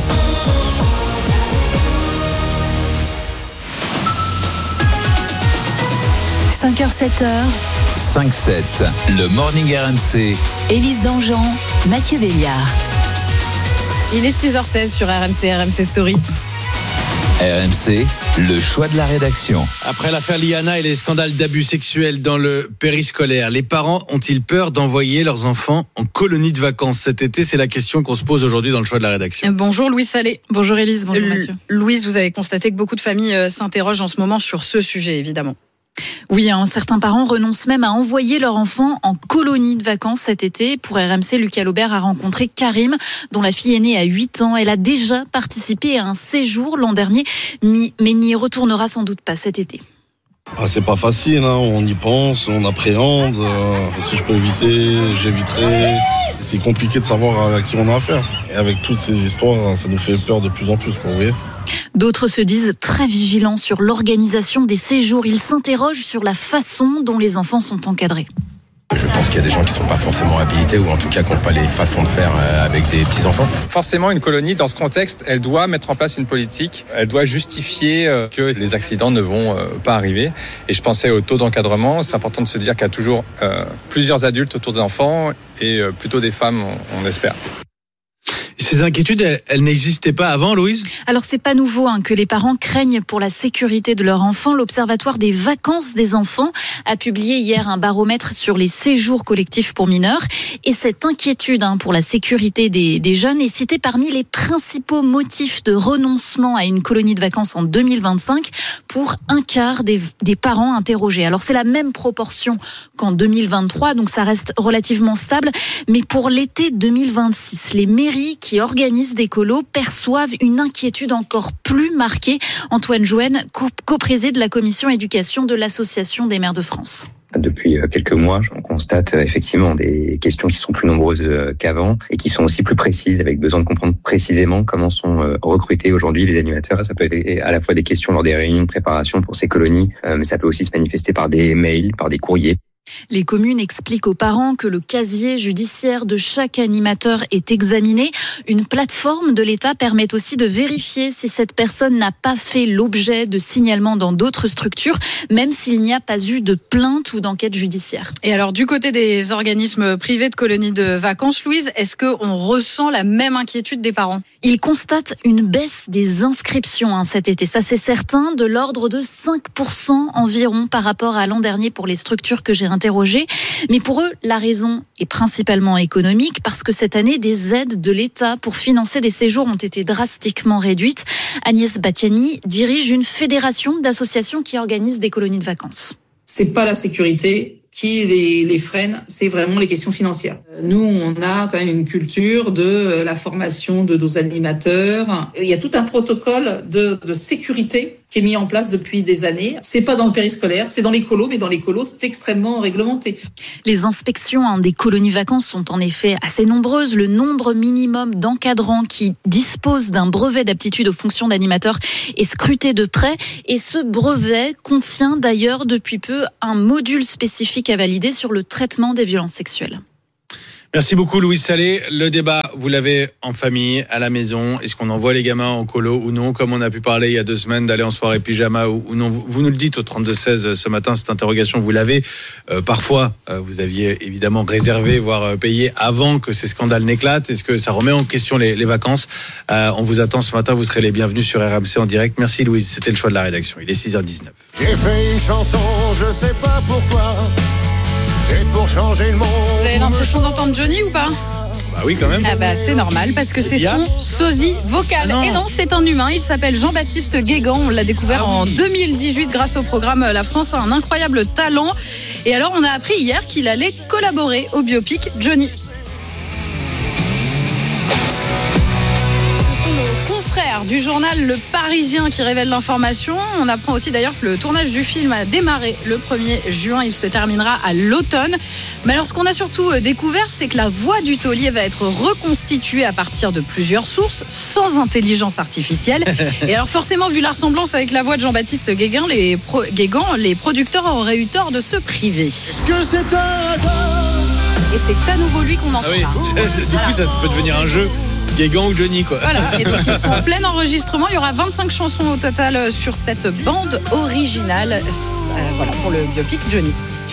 cinq heures sept heures. cinq sept, le Morning R M C. Élise Dangean, Mathieu Béliard. Il est six heures seize sur R M C, R M C Story. R M C, le choix de la rédaction. Après l'affaire Liana et les scandales d'abus sexuels dans le périscolaire, les parents ont-ils peur d'envoyer leurs enfants en colonie de vacances cet été? C'est la question qu'on se pose aujourd'hui dans le choix de la rédaction. Bonjour Louise Salé. Bonjour Élise, bonjour L- Mathieu. Louise, vous avez constaté que beaucoup de familles s'interrogent en ce moment sur ce sujet, évidemment. Oui, hein, certains parents renoncent même à envoyer leur enfant en colonie de vacances cet été. Pour R M C, Lucas Laubert a rencontré Karim, dont la fille est née à huit ans. Elle a déjà participé à un séjour l'an dernier, mais n'y retournera sans doute pas cet été. Ah, c'est pas facile, hein. On y pense, on appréhende. Euh, si je peux éviter, j'éviterai. C'est compliqué de savoir à qui on a affaire. Et avec toutes ces histoires, ça nous fait peur de plus en plus, vous voyez. D'autres se disent très vigilants sur l'organisation des séjours. Ils s'interrogent sur la façon dont les enfants sont encadrés. Je pense qu'il y a des gens qui ne sont pas forcément habilités ou en tout cas qui n'ont pas les façons de faire avec des petits-enfants. Forcément, une colonie, dans ce contexte, elle doit mettre en place une politique. Elle doit justifier que les accidents ne vont pas arriver. Et je pensais au taux d'encadrement. C'est important de se dire qu'il y a toujours euh, plusieurs adultes autour des enfants et euh, plutôt des femmes, on, on espère. C'est Ces inquiétudes, elles, elles n'existaient pas avant, Louise ? Alors c'est pas nouveau hein, que les parents craignent pour la sécurité de leur enfant. L'Observatoire des vacances des enfants a publié hier un baromètre sur les séjours collectifs pour mineurs. Et cette inquiétude hein, pour la sécurité des, des jeunes est citée parmi les principaux motifs de renoncement à une colonie de vacances en deux mille vingt-cinq pour un quart des, des parents interrogés. Alors c'est la même proportion qu'en deux mille vingt-trois, donc ça reste relativement stable. Mais pour l'été deux mille vingt-six, les mairies qui organisent des colos perçoivent une inquiétude encore plus marquée. Antoine Jouen, coprésident de la commission éducation de l'Association des maires de France. Depuis quelques mois, on constate effectivement des questions qui sont plus nombreuses qu'avant et qui sont aussi plus précises, avec besoin de comprendre précisément comment sont recrutés aujourd'hui les animateurs. Ça peut être à la fois des questions lors des réunions de préparation pour ces colonies, mais ça peut aussi se manifester par des mails, par des courriers. Les communes expliquent aux parents que le casier judiciaire de chaque animateur est examiné. Une plateforme de l'État permet aussi de vérifier si cette personne n'a pas fait l'objet de signalements dans d'autres structures, même s'il n'y a pas eu de plainte ou d'enquête judiciaire. Et alors, du côté des organismes privés de colonies de vacances, Louise, est-ce qu'on ressent la même inquiétude des parents ? Ils constatent une baisse des inscriptions hein, cet été. Ça, c'est certain, de l'ordre de cinq pour cent environ par rapport à l'an dernier pour les structures que j'ai interrogées. Mais pour eux, la raison est principalement économique parce que cette année, des aides de l'État pour financer des séjours ont été drastiquement réduites. Agnès Batiani dirige une fédération d'associations qui organisent des colonies de vacances. C'est pas la sécurité qui les, les freine, c'est vraiment les questions financières. Nous, on a quand même une culture de la formation de nos animateurs. Il y a tout un protocole de, de sécurité qui est mis en place depuis des années. C'est pas dans le périscolaire, c'est dans les colos, mais dans les colos, c'est extrêmement réglementé. Les inspections hein, des colonies vacances sont en effet assez nombreuses. Le nombre minimum d'encadrants qui disposent d'un brevet d'aptitude aux fonctions d'animateur est scruté de près. Et ce brevet contient d'ailleurs depuis peu un module spécifique à valider sur le traitement des violences sexuelles. Merci beaucoup Louise Salé. Le débat, vous l'avez en famille, à la maison. Est-ce qu'on envoie les gamins en colo ou non ? Comme on a pu parler il y a deux semaines d'aller en soirée pyjama ou, ou non. Vous nous le dites au trente-deux seize ce matin, cette interrogation, vous l'avez. Euh, parfois, euh, vous aviez évidemment réservé, voire euh, payé avant que ces scandales n'éclatent. Est-ce que ça remet en question les, les vacances ? euh, On vous attend ce matin, vous serez les bienvenus sur R M C en direct. Merci Louise, c'était le choix de la rédaction. Il est six heures dix-neuf. J'ai fait une chanson, je sais pas pourquoi. C'est pour changer le monde. Vous avez l'impression d'entendre Johnny ou pas ? Bah oui, quand même. Ah bah c'est normal parce que c'est son sosie vocal. Ah non. Et non, c'est un humain. Il s'appelle Jean-Baptiste Guégan. On l'a découvert ah oui. en deux mille dix-huit grâce au programme La France a un incroyable talent. Et alors, on a appris hier qu'il allait collaborer au biopic Johnny. Confrère du journal Le Parisien qui révèle l'information. On apprend aussi d'ailleurs que le tournage du film a démarré le premier juin. Il se terminera à l'automne. Mais alors ce qu'on a surtout découvert, c'est que la voix du taulier va être reconstituée à partir de plusieurs sources, sans intelligence artificielle. Et alors forcément, vu la ressemblance avec la voix de Jean-Baptiste Guégan, les, pro- Guégan, les producteurs auraient eu tort de se priver. Est-ce que c'est un hasard ? Et c'est à nouveau lui qu'on entend. Ah oui. là. Du coup, ça peut devenir un jeu. Guégan ou Johnny quoi. Voilà, et donc ils sont en plein enregistrement. Il y aura vingt-cinq chansons au total sur cette bande originale. Euh, voilà, pour le biopic Johnny.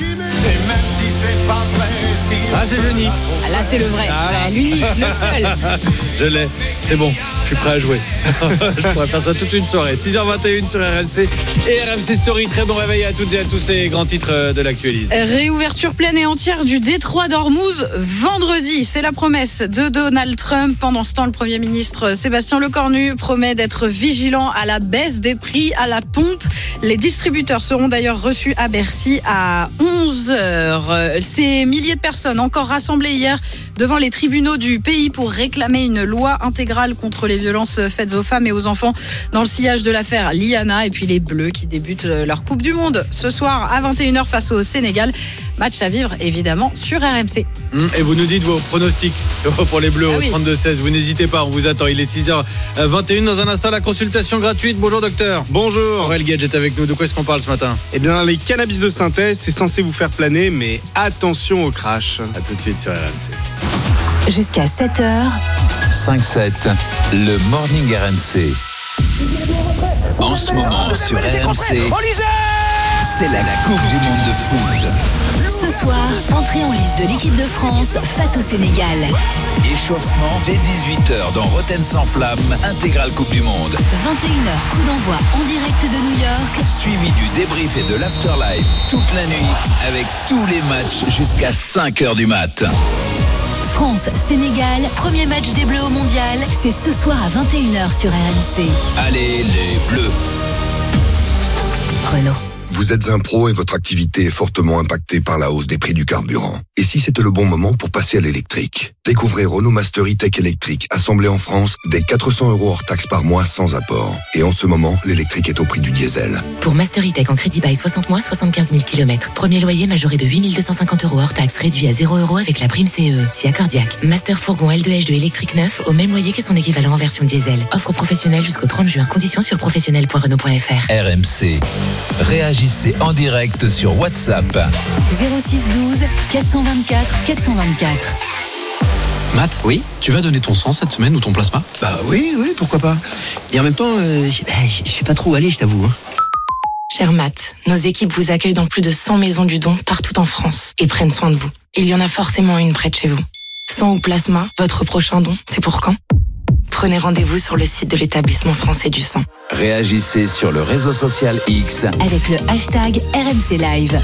Ah, c'est Johnny. Ah, là, c'est le vrai. Ah, là. Lui, le seul. Je l'ai. C'est bon. Je suis prêt à jouer. Je pourrais faire ça toute une soirée. six heures vingt et une sur R M C et R M C Story. Très bon réveil à toutes et à tous les grands titres de l'actualité. Réouverture pleine et entière du détroit d'Ormuz vendredi. C'est la promesse de Donald Trump. Pendant ce temps, le Premier ministre Sébastien Lecornu promet d'être vigilant à la baisse des prix à la pompe. Les distributeurs seront d'ailleurs reçus à Bercy à onze heures. Ces milliers de personnes encore rassemblées hier devant les tribunaux du pays pour réclamer une loi intégrale contre les violences faites aux femmes et aux enfants dans le sillage de l'affaire Liana. Et puis les Bleus qui débutent leur Coupe du Monde ce soir à vingt et une heures face au Sénégal. Match à vivre évidemment sur R M C. Et vous nous dites vos pronostics pour les Bleus ah au oui. trente-deux seize. Vous n'hésitez pas, on vous attend. Il est six heures vingt et une. Dans un instant, la consultation gratuite. Bonjour docteur. Bonjour. Aurel Gage est avec nous. De quoi est-ce qu'on parle ce matin ? Eh bien, les cannabis de synthèse, c'est censé vous faire planer, mais attention au crash. A tout de suite sur R M C. Jusqu'à sept heures. cinq sept, le Morning R M C. En ce moment sur R M C, c'est la Coupe du Monde de foot. Ce soir, entrée en lice de l'équipe de France face au Sénégal. Échauffement dès dix-huit heures dans Rotten sans flamme, intégrale Coupe du Monde. vingt et une heures, coup d'envoi en direct de New York. Suivi du débrief et de l'afterlife toute la nuit avec tous les matchs jusqu'à cinq heures du mat. France-Sénégal, premier match des Bleus au Mondial, c'est ce soir à vingt et une heures sur R M C. Allez les Bleus. Renault. Vous êtes un pro et votre activité est fortement impactée par la hausse des prix du carburant. Et si c'était le bon moment pour passer à l'électrique? Découvrez Renault Master E-Tech électrique, assemblé en France, dès quatre cents euros hors taxe par mois sans apport. Et en ce moment, l'électrique est au prix du diesel. Pour Master E-Tech en crédit bail soixante mois, soixante-quinze mille kilomètres. Premier loyer majoré de huit mille deux cent cinquante euros hors taxe, réduit à zéro euros avec la prime C E E. Si accordiaque. Master Fourgon L deux H deux électrique neuf, au même loyer que son équivalent en version diesel. Offre professionnelle jusqu'au trente juin. Conditions sur professionnel point renault point f r. R M C. Réagissez en direct sur WhatsApp. zéro six douze quatre cent vingt-quatre quatre cent vingt-quatre. Matt, oui, tu vas donner ton sang cette semaine ou ton plasma? Bah oui, oui, pourquoi pas. Et en même temps, euh, je sais pas trop où aller, je t'avoue. Hein. Cher Matt, nos équipes vous accueillent dans plus de cent maisons du don partout en France et prennent soin de vous. Il y en a forcément une près de chez vous. Sang ou plasma, votre prochain don, c'est pour quand? Prenez rendez-vous sur le site de l'établissement français du sang. Réagissez sur le réseau social X avec le hashtag R M C Live.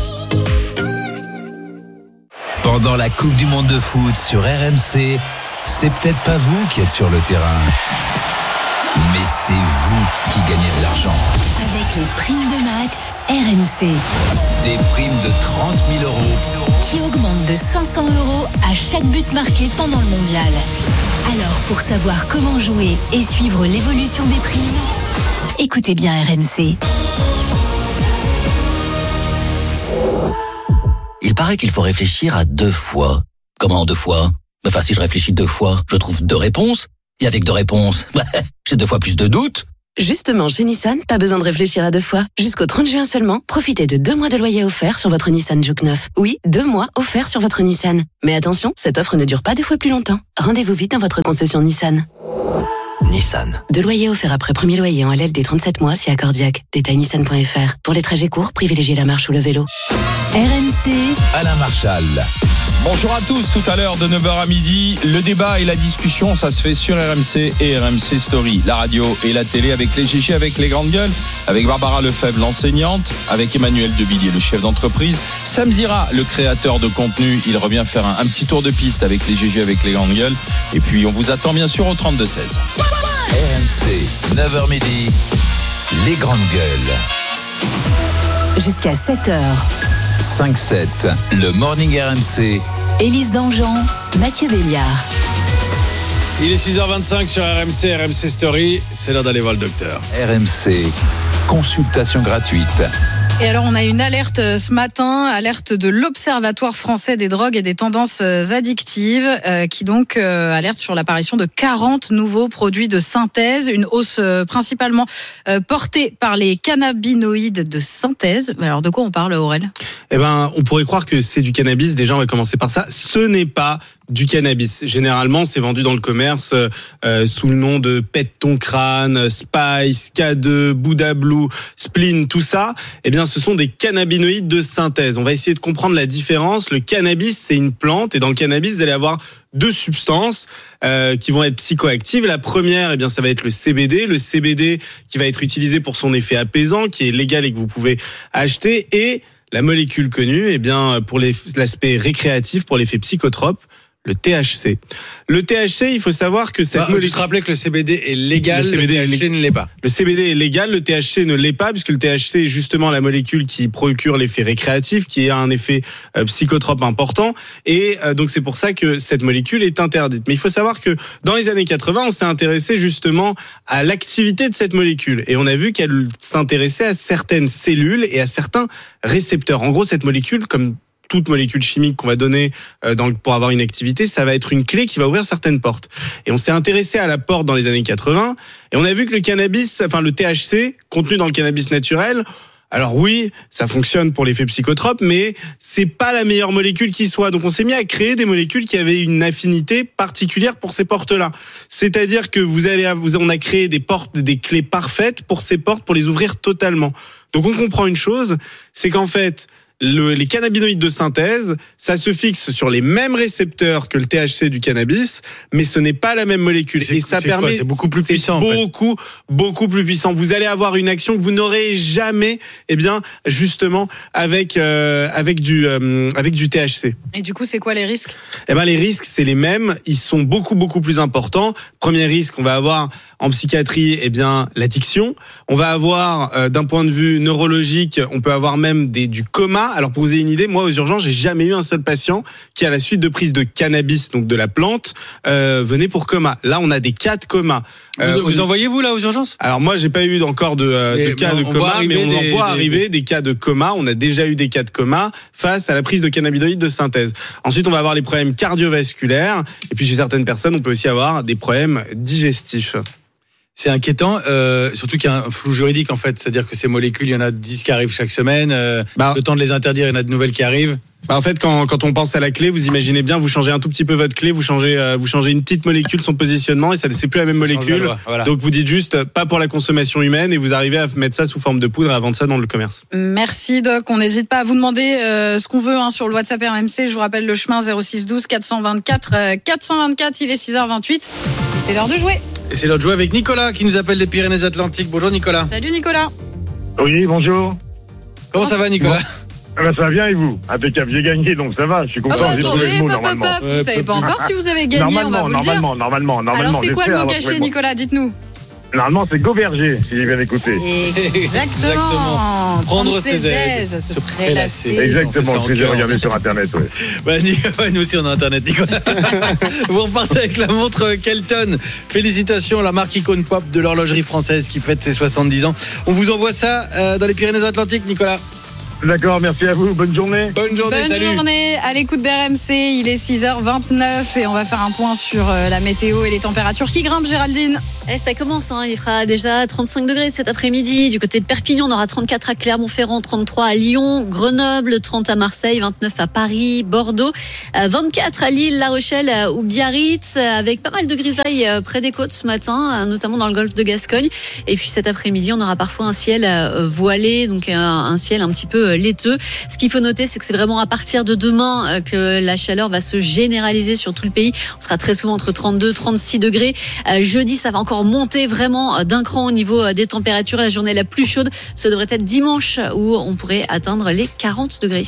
Pendant la Coupe du Monde de foot sur R M C, c'est peut-être pas vous qui êtes sur le terrain, mais c'est vous qui gagnez de l'argent. Avec les primes de match R M C. Des primes de trente mille euros qui augmentent de cinq cents euros à chaque but marqué pendant le mondial. Alors, pour savoir comment jouer et suivre l'évolution des primes, écoutez bien R M C. Il paraît qu'il faut réfléchir à deux fois. Comment deux fois? Enfin, si je réfléchis deux fois, je trouve deux réponses. Et avec deux réponses, j'ai deux fois plus de doutes. Justement, chez Nissan, pas besoin de réfléchir à deux fois. Jusqu'au trente juin seulement, profitez de deux mois de loyer offert sur votre Nissan Juke neuf. Oui, deux mois offerts sur votre Nissan. Mais attention, cette offre ne dure pas deux fois plus longtemps. Rendez-vous vite dans votre concession Nissan. Nissan. Deux loyers offerts après premier loyer en L L D trente-sept mois si accordiaque. Détail nissan point f r. Pour les trajets courts, privilégiez la marche ou le vélo. R M C. Alain Marchal. Bonjour à tous, tout à l'heure de neuf heures à midi, le débat et la discussion, ça se fait sur R M C et R M C Story, la radio et la télé avec les G G, avec les grandes gueules, avec Barbara Lefebvre, l'enseignante, avec Emmanuel Devilliers, le chef d'entreprise, Sam Zira, le créateur de contenu, il revient faire un, un petit tour de piste avec les G G, avec les grandes gueules, et puis on vous attend bien sûr au trente-deux seize. R M C, neuf heures midi, les grandes gueules. Jusqu'à sept heures. cinq sept, le Morning R M C. Élise Dangean, Mathieu Béliard. Il est six heures vingt-cinq sur R M C, R M C Story. C'est l'heure d'aller voir le docteur. R M C, consultation gratuite. Et alors, on a une alerte ce matin, alerte de l'Observatoire français des drogues et des tendances addictives, euh, qui donc euh, alerte sur l'apparition de quarante nouveaux produits de synthèse, une hausse euh, principalement euh, portée par les cannabinoïdes de synthèse. Alors, de quoi on parle, Aurel ? Eh ben, on pourrait croire que c'est du cannabis. Déjà, on va commencer par ça. Ce n'est pas du cannabis. Généralement, c'est vendu dans le commerce euh, sous le nom de Pète ton crâne, Spice, K deux, Buddha Blue, Spleen, tout ça. Eh bien, ce sont des cannabinoïdes de synthèse. On va essayer de comprendre la différence. Le cannabis, c'est une plante, et dans le cannabis, vous allez avoir deux substances euh, qui vont être psychoactives. La première, eh bien, ça va être le C B D. Le C B D qui va être utilisé pour son effet apaisant, qui est légal et que vous pouvez acheter. Et la molécule connue, eh bien, pour les, l'aspect récréatif, pour l'effet psychotrope, le T H C. Le T H C, il faut savoir que cette bah, molécule... Tu te rappelais que le C B D est légal, le, le, C B D le T H C est... ne l'est pas. Le C B D est légal, le T H C ne l'est pas, puisque le T H C est justement la molécule qui procure l'effet récréatif, qui a un effet euh, psychotrope important, et euh, donc c'est pour ça que cette molécule est interdite. Mais il faut savoir que dans les années quatre-vingts, on s'est intéressé justement à l'activité de cette molécule, et on a vu qu'elle s'intéressait à certaines cellules et à certains récepteurs. En gros, cette molécule, comme toute molécule chimique qu'on va donner euh, dans, pour avoir une activité, ça va être une clé qui va ouvrir certaines portes. Et on s'est intéressé à la porte dans les années quatre-vingts, et on a vu que le cannabis, enfin le T H C, contenu dans le cannabis naturel, alors oui, ça fonctionne pour l'effet psychotrope, mais c'est pas la meilleure molécule qui soit. Donc on s'est mis à créer des molécules qui avaient une affinité particulière pour ces portes-là. C'est-à-dire que vous allez, on a créé des portes, des clés parfaites pour ces portes, pour les ouvrir totalement. Donc on comprend une chose, c'est qu'en fait, Le, les cannabinoïdes de synthèse, ça se fixe sur les mêmes récepteurs que le T H C du cannabis, mais ce n'est pas la même molécule. C'est, et ça c'est permet, quoi, c'est beaucoup plus c'est puissant. Beaucoup, en fait. beaucoup plus puissant. Vous allez avoir une action que vous n'aurez jamais, eh bien, justement, avec euh, avec du euh, avec du T H C. Et du coup, c'est quoi les risques ? Eh ben, les risques, c'est les mêmes. Ils sont beaucoup beaucoup plus importants. Premier risque, on va avoir en psychiatrie, eh bien, l'addiction. On va avoir, euh, d'un point de vue neurologique, on peut avoir même des du coma. Alors pour vous ayez une idée, moi aux urgences, j'ai jamais eu un seul patient qui à la suite de prise de cannabis, donc de la plante, euh, venait pour coma. Là, on a des cas de coma. Euh, vous, vous envoyez vous là aux urgences ? Alors moi, j'ai pas eu encore de, euh, de cas de coma, mais on en voit arriver des cas de coma. On a déjà eu des cas de coma face à la prise de cannabinoïdes de synthèse. Ensuite, on va avoir les problèmes cardiovasculaires, et puis chez certaines personnes, on peut aussi avoir des problèmes digestifs. C'est inquiétant, euh, surtout qu'il y a un flou juridique en fait, c'est-à-dire que ces molécules, il y en a dix qui arrivent chaque semaine, euh, bah, le temps de les interdire, il y en a de nouvelles qui arrivent. Bah en fait, quand, quand on pense à la clé, vous imaginez bien, vous changez un tout petit peu votre clé, vous changez, euh, vous changez une petite molécule, son positionnement, et ça c'est plus la même ça molécule. La voilà. Donc vous dites juste pas pour la consommation humaine, et vous arrivez à mettre ça sous forme de poudre et à vendre ça dans le commerce. Merci Doc. On n'hésite pas à vous demander euh, ce qu'on veut hein, sur le WhatsApp R M C. Je vous rappelle le chemin zéro six douze quatre cent vingt-quatre euh, quatre cent vingt-quatre. Il est six heures vingt-huit. C'est l'heure de jouer. Et c'est l'heure de jouer avec Nicolas qui nous appelle des Pyrénées-Atlantiques. Bonjour Nicolas. Salut Nicolas. Oui, bonjour. Comment ça va Nicolas ? Bon. Ah ben ça va bien et vous ? Impeccable, j'ai gagné donc ça va, je suis content. Oh bah j'ai attendez, trouvé le mot, pop, normalement. pop, pop. Vous savez pas encore si vous avez gagné, on va vous le dire. Normalement, normalement, normalement. Alors c'est quoi le mot caché Nicolas ? Dites-nous. Normalement, c'est Gauberger, si j'ai bien écouté. Exactement. Exactement. Prendre ses aises, se prélasser. Exactement, j'ai regardé sur Internet. Ouais. Bah, nous aussi, on a Internet, Nicolas. Vous repartez avec la montre Kelton. Félicitations, la marque icône pop de l'horlogerie française qui fête ses soixante-dix ans. On vous envoie ça euh, dans les Pyrénées-Atlantiques, Nicolas. D'accord, merci à vous. Bonne journée. Bonne journée, Bonne salut. journée à l'écoute d'R M C. Il est six heures vingt-neuf et on va faire un point sur la météo et les températures qui grimpent, Géraldine. Et ça commence, hein. Il fera déjà trente-cinq degrés cet après-midi. Du côté de Perpignan, on aura trente-quatre à Clermont-Ferrand, trente-trois à Lyon, Grenoble, trente à Marseille, vingt-neuf à Paris, Bordeaux, vingt-quatre à Lille, La Rochelle ou Biarritz, avec pas mal de grisailles près des côtes ce matin, notamment dans le golfe de Gascogne. Et puis cet après-midi, on aura parfois un ciel voilé, donc un ciel un petit peu laiteux. Ce qu'il faut noter, c'est que c'est vraiment à partir de demain que la chaleur va se généraliser sur tout le pays. On sera très souvent entre trente-deux et trente-six degrés. Jeudi, ça va encore monter vraiment d'un cran au niveau des températures. La journée la plus chaude, ce devrait être dimanche où on pourrait atteindre les quarante degrés.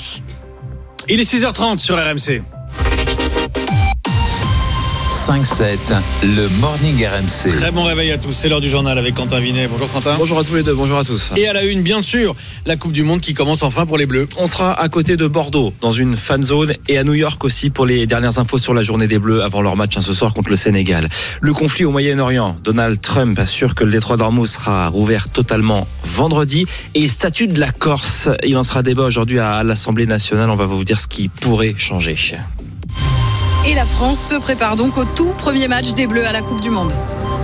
Il est six heures trente sur R M C. cinq sept, le Morning R M C. Très bon réveil à tous, c'est l'heure du journal avec Quentin Vinet. Bonjour Quentin. Bonjour à tous les deux, bonjour à tous. Et à la une, bien sûr, la Coupe du Monde qui commence enfin pour les Bleus. On sera à côté de Bordeaux, dans une fan zone, et à New York aussi pour les dernières infos sur la journée des Bleus avant leur match hein, ce soir contre le Sénégal. Le conflit au Moyen-Orient, Donald Trump assure que le détroit d'Ormuz sera rouvert totalement vendredi. Et statut de la Corse, il en sera débat aujourd'hui à l'Assemblée nationale. On va vous dire ce qui pourrait changer. Et la France se prépare donc au tout premier match des Bleus à la Coupe du Monde.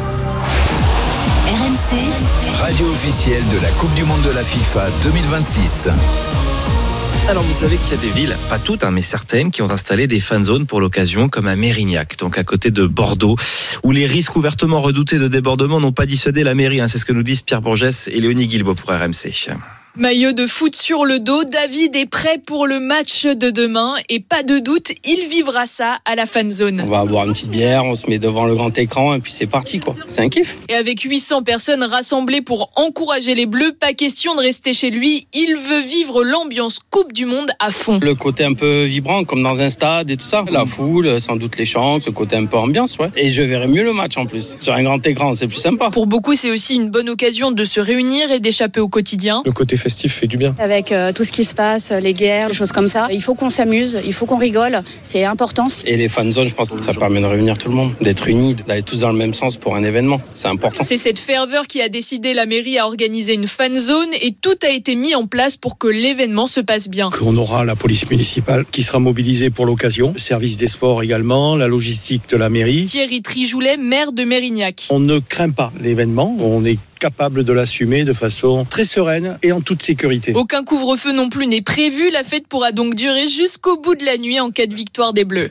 R M C, radio officielle de la Coupe du Monde de la FIFA deux mille vingt-six. Alors vous savez qu'il y a des villes, pas toutes, hein, mais certaines, qui ont installé des fan zones pour l'occasion, comme à Mérignac, donc à côté de Bordeaux, où les risques ouvertement redoutés de débordement n'ont pas dissuadé la mairie. Hein, c'est ce que nous disent Pierre Bourgès et Léonie Guilbault pour R M C. Maillot de foot sur le dos, David est prêt pour le match de demain et pas de doute, il vivra ça à la fan zone. On va boire une petite bière, on se met devant le grand écran et puis c'est parti quoi. C'est un kiff. Et avec huit cents personnes rassemblées pour encourager les Bleus, pas question de rester chez lui, il veut vivre l'ambiance Coupe du Monde à fond. Le côté un peu vibrant comme dans un stade et tout ça, la foule, sans doute les chants, ce côté un peu ambiance ouais. Et je verrai mieux le match en plus, sur un grand écran, c'est plus sympa. Pour beaucoup, c'est aussi une bonne occasion de se réunir et d'échapper au quotidien. Le côté festif fait du bien. Avec euh, tout ce qui se passe, les guerres, les choses comme ça. Il faut qu'on s'amuse, il faut qu'on rigole, c'est important. Et les fan zones, je pense que ça permet de réunir tout le monde, d'être unis, d'aller tous dans le même sens pour un événement. C'est important. C'est cette ferveur qui a décidé la mairie à organiser une fan zone et tout a été mis en place pour que l'événement se passe bien. On aura la police municipale qui sera mobilisée pour l'occasion, le service des sports également, la logistique de la mairie. Thierry Trijoulet, maire de Mérignac. On ne craint pas l'événement, on est capable de l'assumer de façon très sereine et en toute sécurité. Aucun couvre-feu non plus n'est prévu. La fête pourra donc durer jusqu'au bout de la nuit en cas de victoire des Bleus.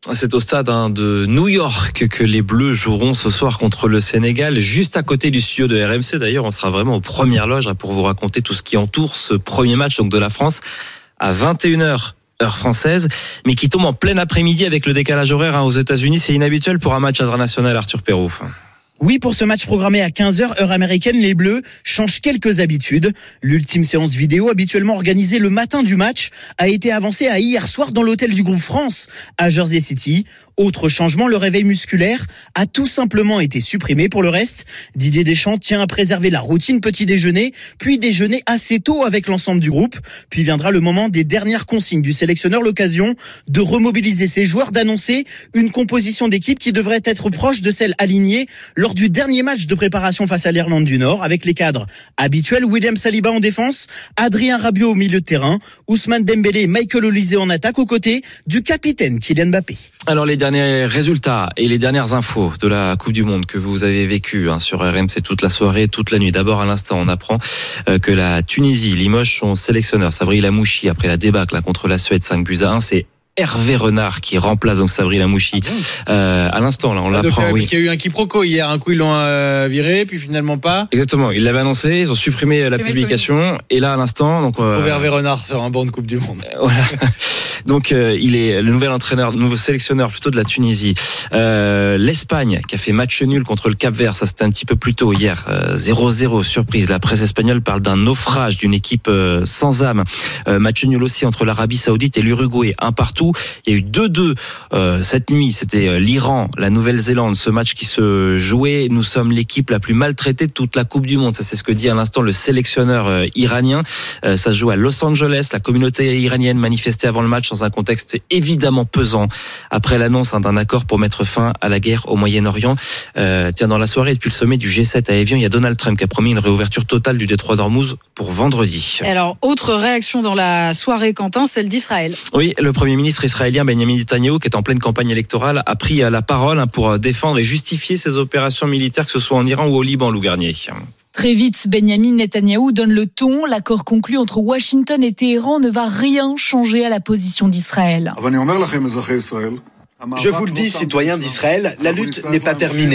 C'est au stade hein, de New York que les Bleus joueront ce soir contre le Sénégal, juste à côté du studio de R M C. D'ailleurs, on sera vraiment aux premières loges hein, pour vous raconter tout ce qui entoure ce premier match donc de la France à vingt et une heures. Heure française, mais qui tombe en plein après-midi avec le décalage horaire hein, aux États-Unis. C'est inhabituel pour un match international, Arthur Perrault. Oui, pour ce match programmé à quinze heures, heure américaine, les Bleus changent quelques habitudes. L'ultime séance vidéo, habituellement organisée le matin du match, a été avancée à hier soir dans l'hôtel du groupe France, à Jersey City. Autre changement, le réveil musculaire a tout simplement été supprimé. Pour le reste, Didier Deschamps tient à préserver la routine petit déjeuner, puis déjeuner assez tôt avec l'ensemble du groupe. Puis viendra le moment des dernières consignes du sélectionneur, l'occasion de remobiliser ses joueurs, d'annoncer une composition d'équipe qui devrait être proche de celle alignée lors du dernier match de préparation face à l'Irlande du Nord, avec les cadres habituels, William Saliba en défense, Adrien Rabiot au milieu de terrain, Ousmane Dembélé et Michael Olise en attaque aux côtés du capitaine Kylian Mbappé. Alors les derniers résultats et les dernières infos de la Coupe du Monde que vous avez vécues hein, sur R M C toute la soirée, toute la nuit. D'abord à l'instant, on apprend euh, que la Tunisie limoge son sélectionneur Sabri Lamouchi après la débâcle là, contre la Suède cinq buts à un. C'est Hervé Renard qui remplace donc Sabri Lamouchi euh, à l'instant là on ah, l'apprend. Donc, oui. Parce qu'il y a eu un quiproquo hier, un coup ils l'ont euh, viré puis finalement pas. Exactement, ils l'avaient annoncé, ils ont supprimé la supprimé publication et là à l'instant donc euh, Hervé Renard sur un banc de Coupe du Monde. Euh, voilà. Donc euh, il est le nouvel entraîneur, le nouveau sélectionneur plutôt de la Tunisie. Euh, L'Espagne qui a fait match nul contre le Cap-Vert, ça c'était un petit peu plus tôt hier, euh, zéro zéro, surprise. La presse espagnole parle d'un naufrage d'une équipe euh, sans âme. Euh, match nul aussi entre l'Arabie Saoudite et l'Uruguay, un partout. Il y a eu deux deux euh, cette nuit, c'était l'Iran, la Nouvelle-Zélande, ce match qui se jouait. Nous sommes l'équipe la plus maltraitée de toute la Coupe du Monde. Ça c'est ce que dit à l'instant le sélectionneur euh, iranien. Euh, ça se joue à Los Angeles. La communauté iranienne manifestait avant le match dans un contexte évidemment pesant après l'annonce hein, d'un accord pour mettre fin à la guerre au Moyen-Orient. Euh, tiens, dans la soirée depuis le sommet du G sept à Évian, il y a Donald Trump qui a promis une réouverture totale du détroit d'Ormuz pour vendredi. Alors, autre réaction dans la soirée, Quentin, celle d'Israël. Oui, le Premier ministre israélien Benjamin Netanyahu, qui est en pleine campagne électorale, a pris la parole hein, pour défendre et justifier ses opérations militaires, que ce soit en Iran ou au Liban, Lou Garnier. Très vite, Benjamin Netanyahou donne le ton. L'accord conclu entre Washington et Téhéran ne va rien changer à la position d'Israël. Je vous le dis, citoyens d'Israël, la lutte n'est pas terminée.